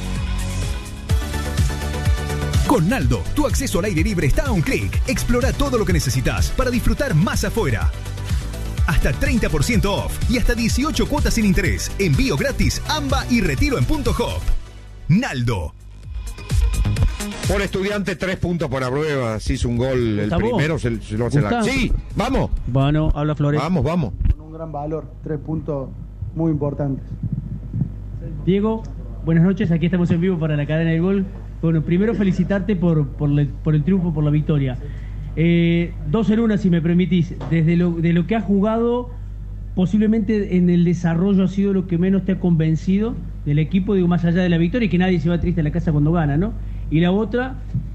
Con Naldo, tu acceso al aire libre está a un clic. Explora todo lo que necesitas para disfrutar más afuera. Hasta treinta por ciento off y hasta dieciocho cuotas sin interés. Envío gratis, AMBA y retiro en punto hop. Naldo. Por Estudiante, tres puntos para prueba. Se hizo un gol, el primero se, se lo hace la... Sí, vamos. Bueno, habla Flores. Vamos, vamos. Con un gran valor, tres puntos muy importantes. Diego, buenas noches, aquí estamos en vivo para la cadena del gol. Bueno, primero felicitarte por, por, le, por el triunfo, por la victoria. Eh, dos en una, si me permitís. Desde lo, de lo que has jugado, posiblemente en el desarrollo ha sido lo que menos te ha convencido del equipo, digo, más allá de la victoria, y que nadie se va triste a la casa cuando gana, ¿no? Y la otra,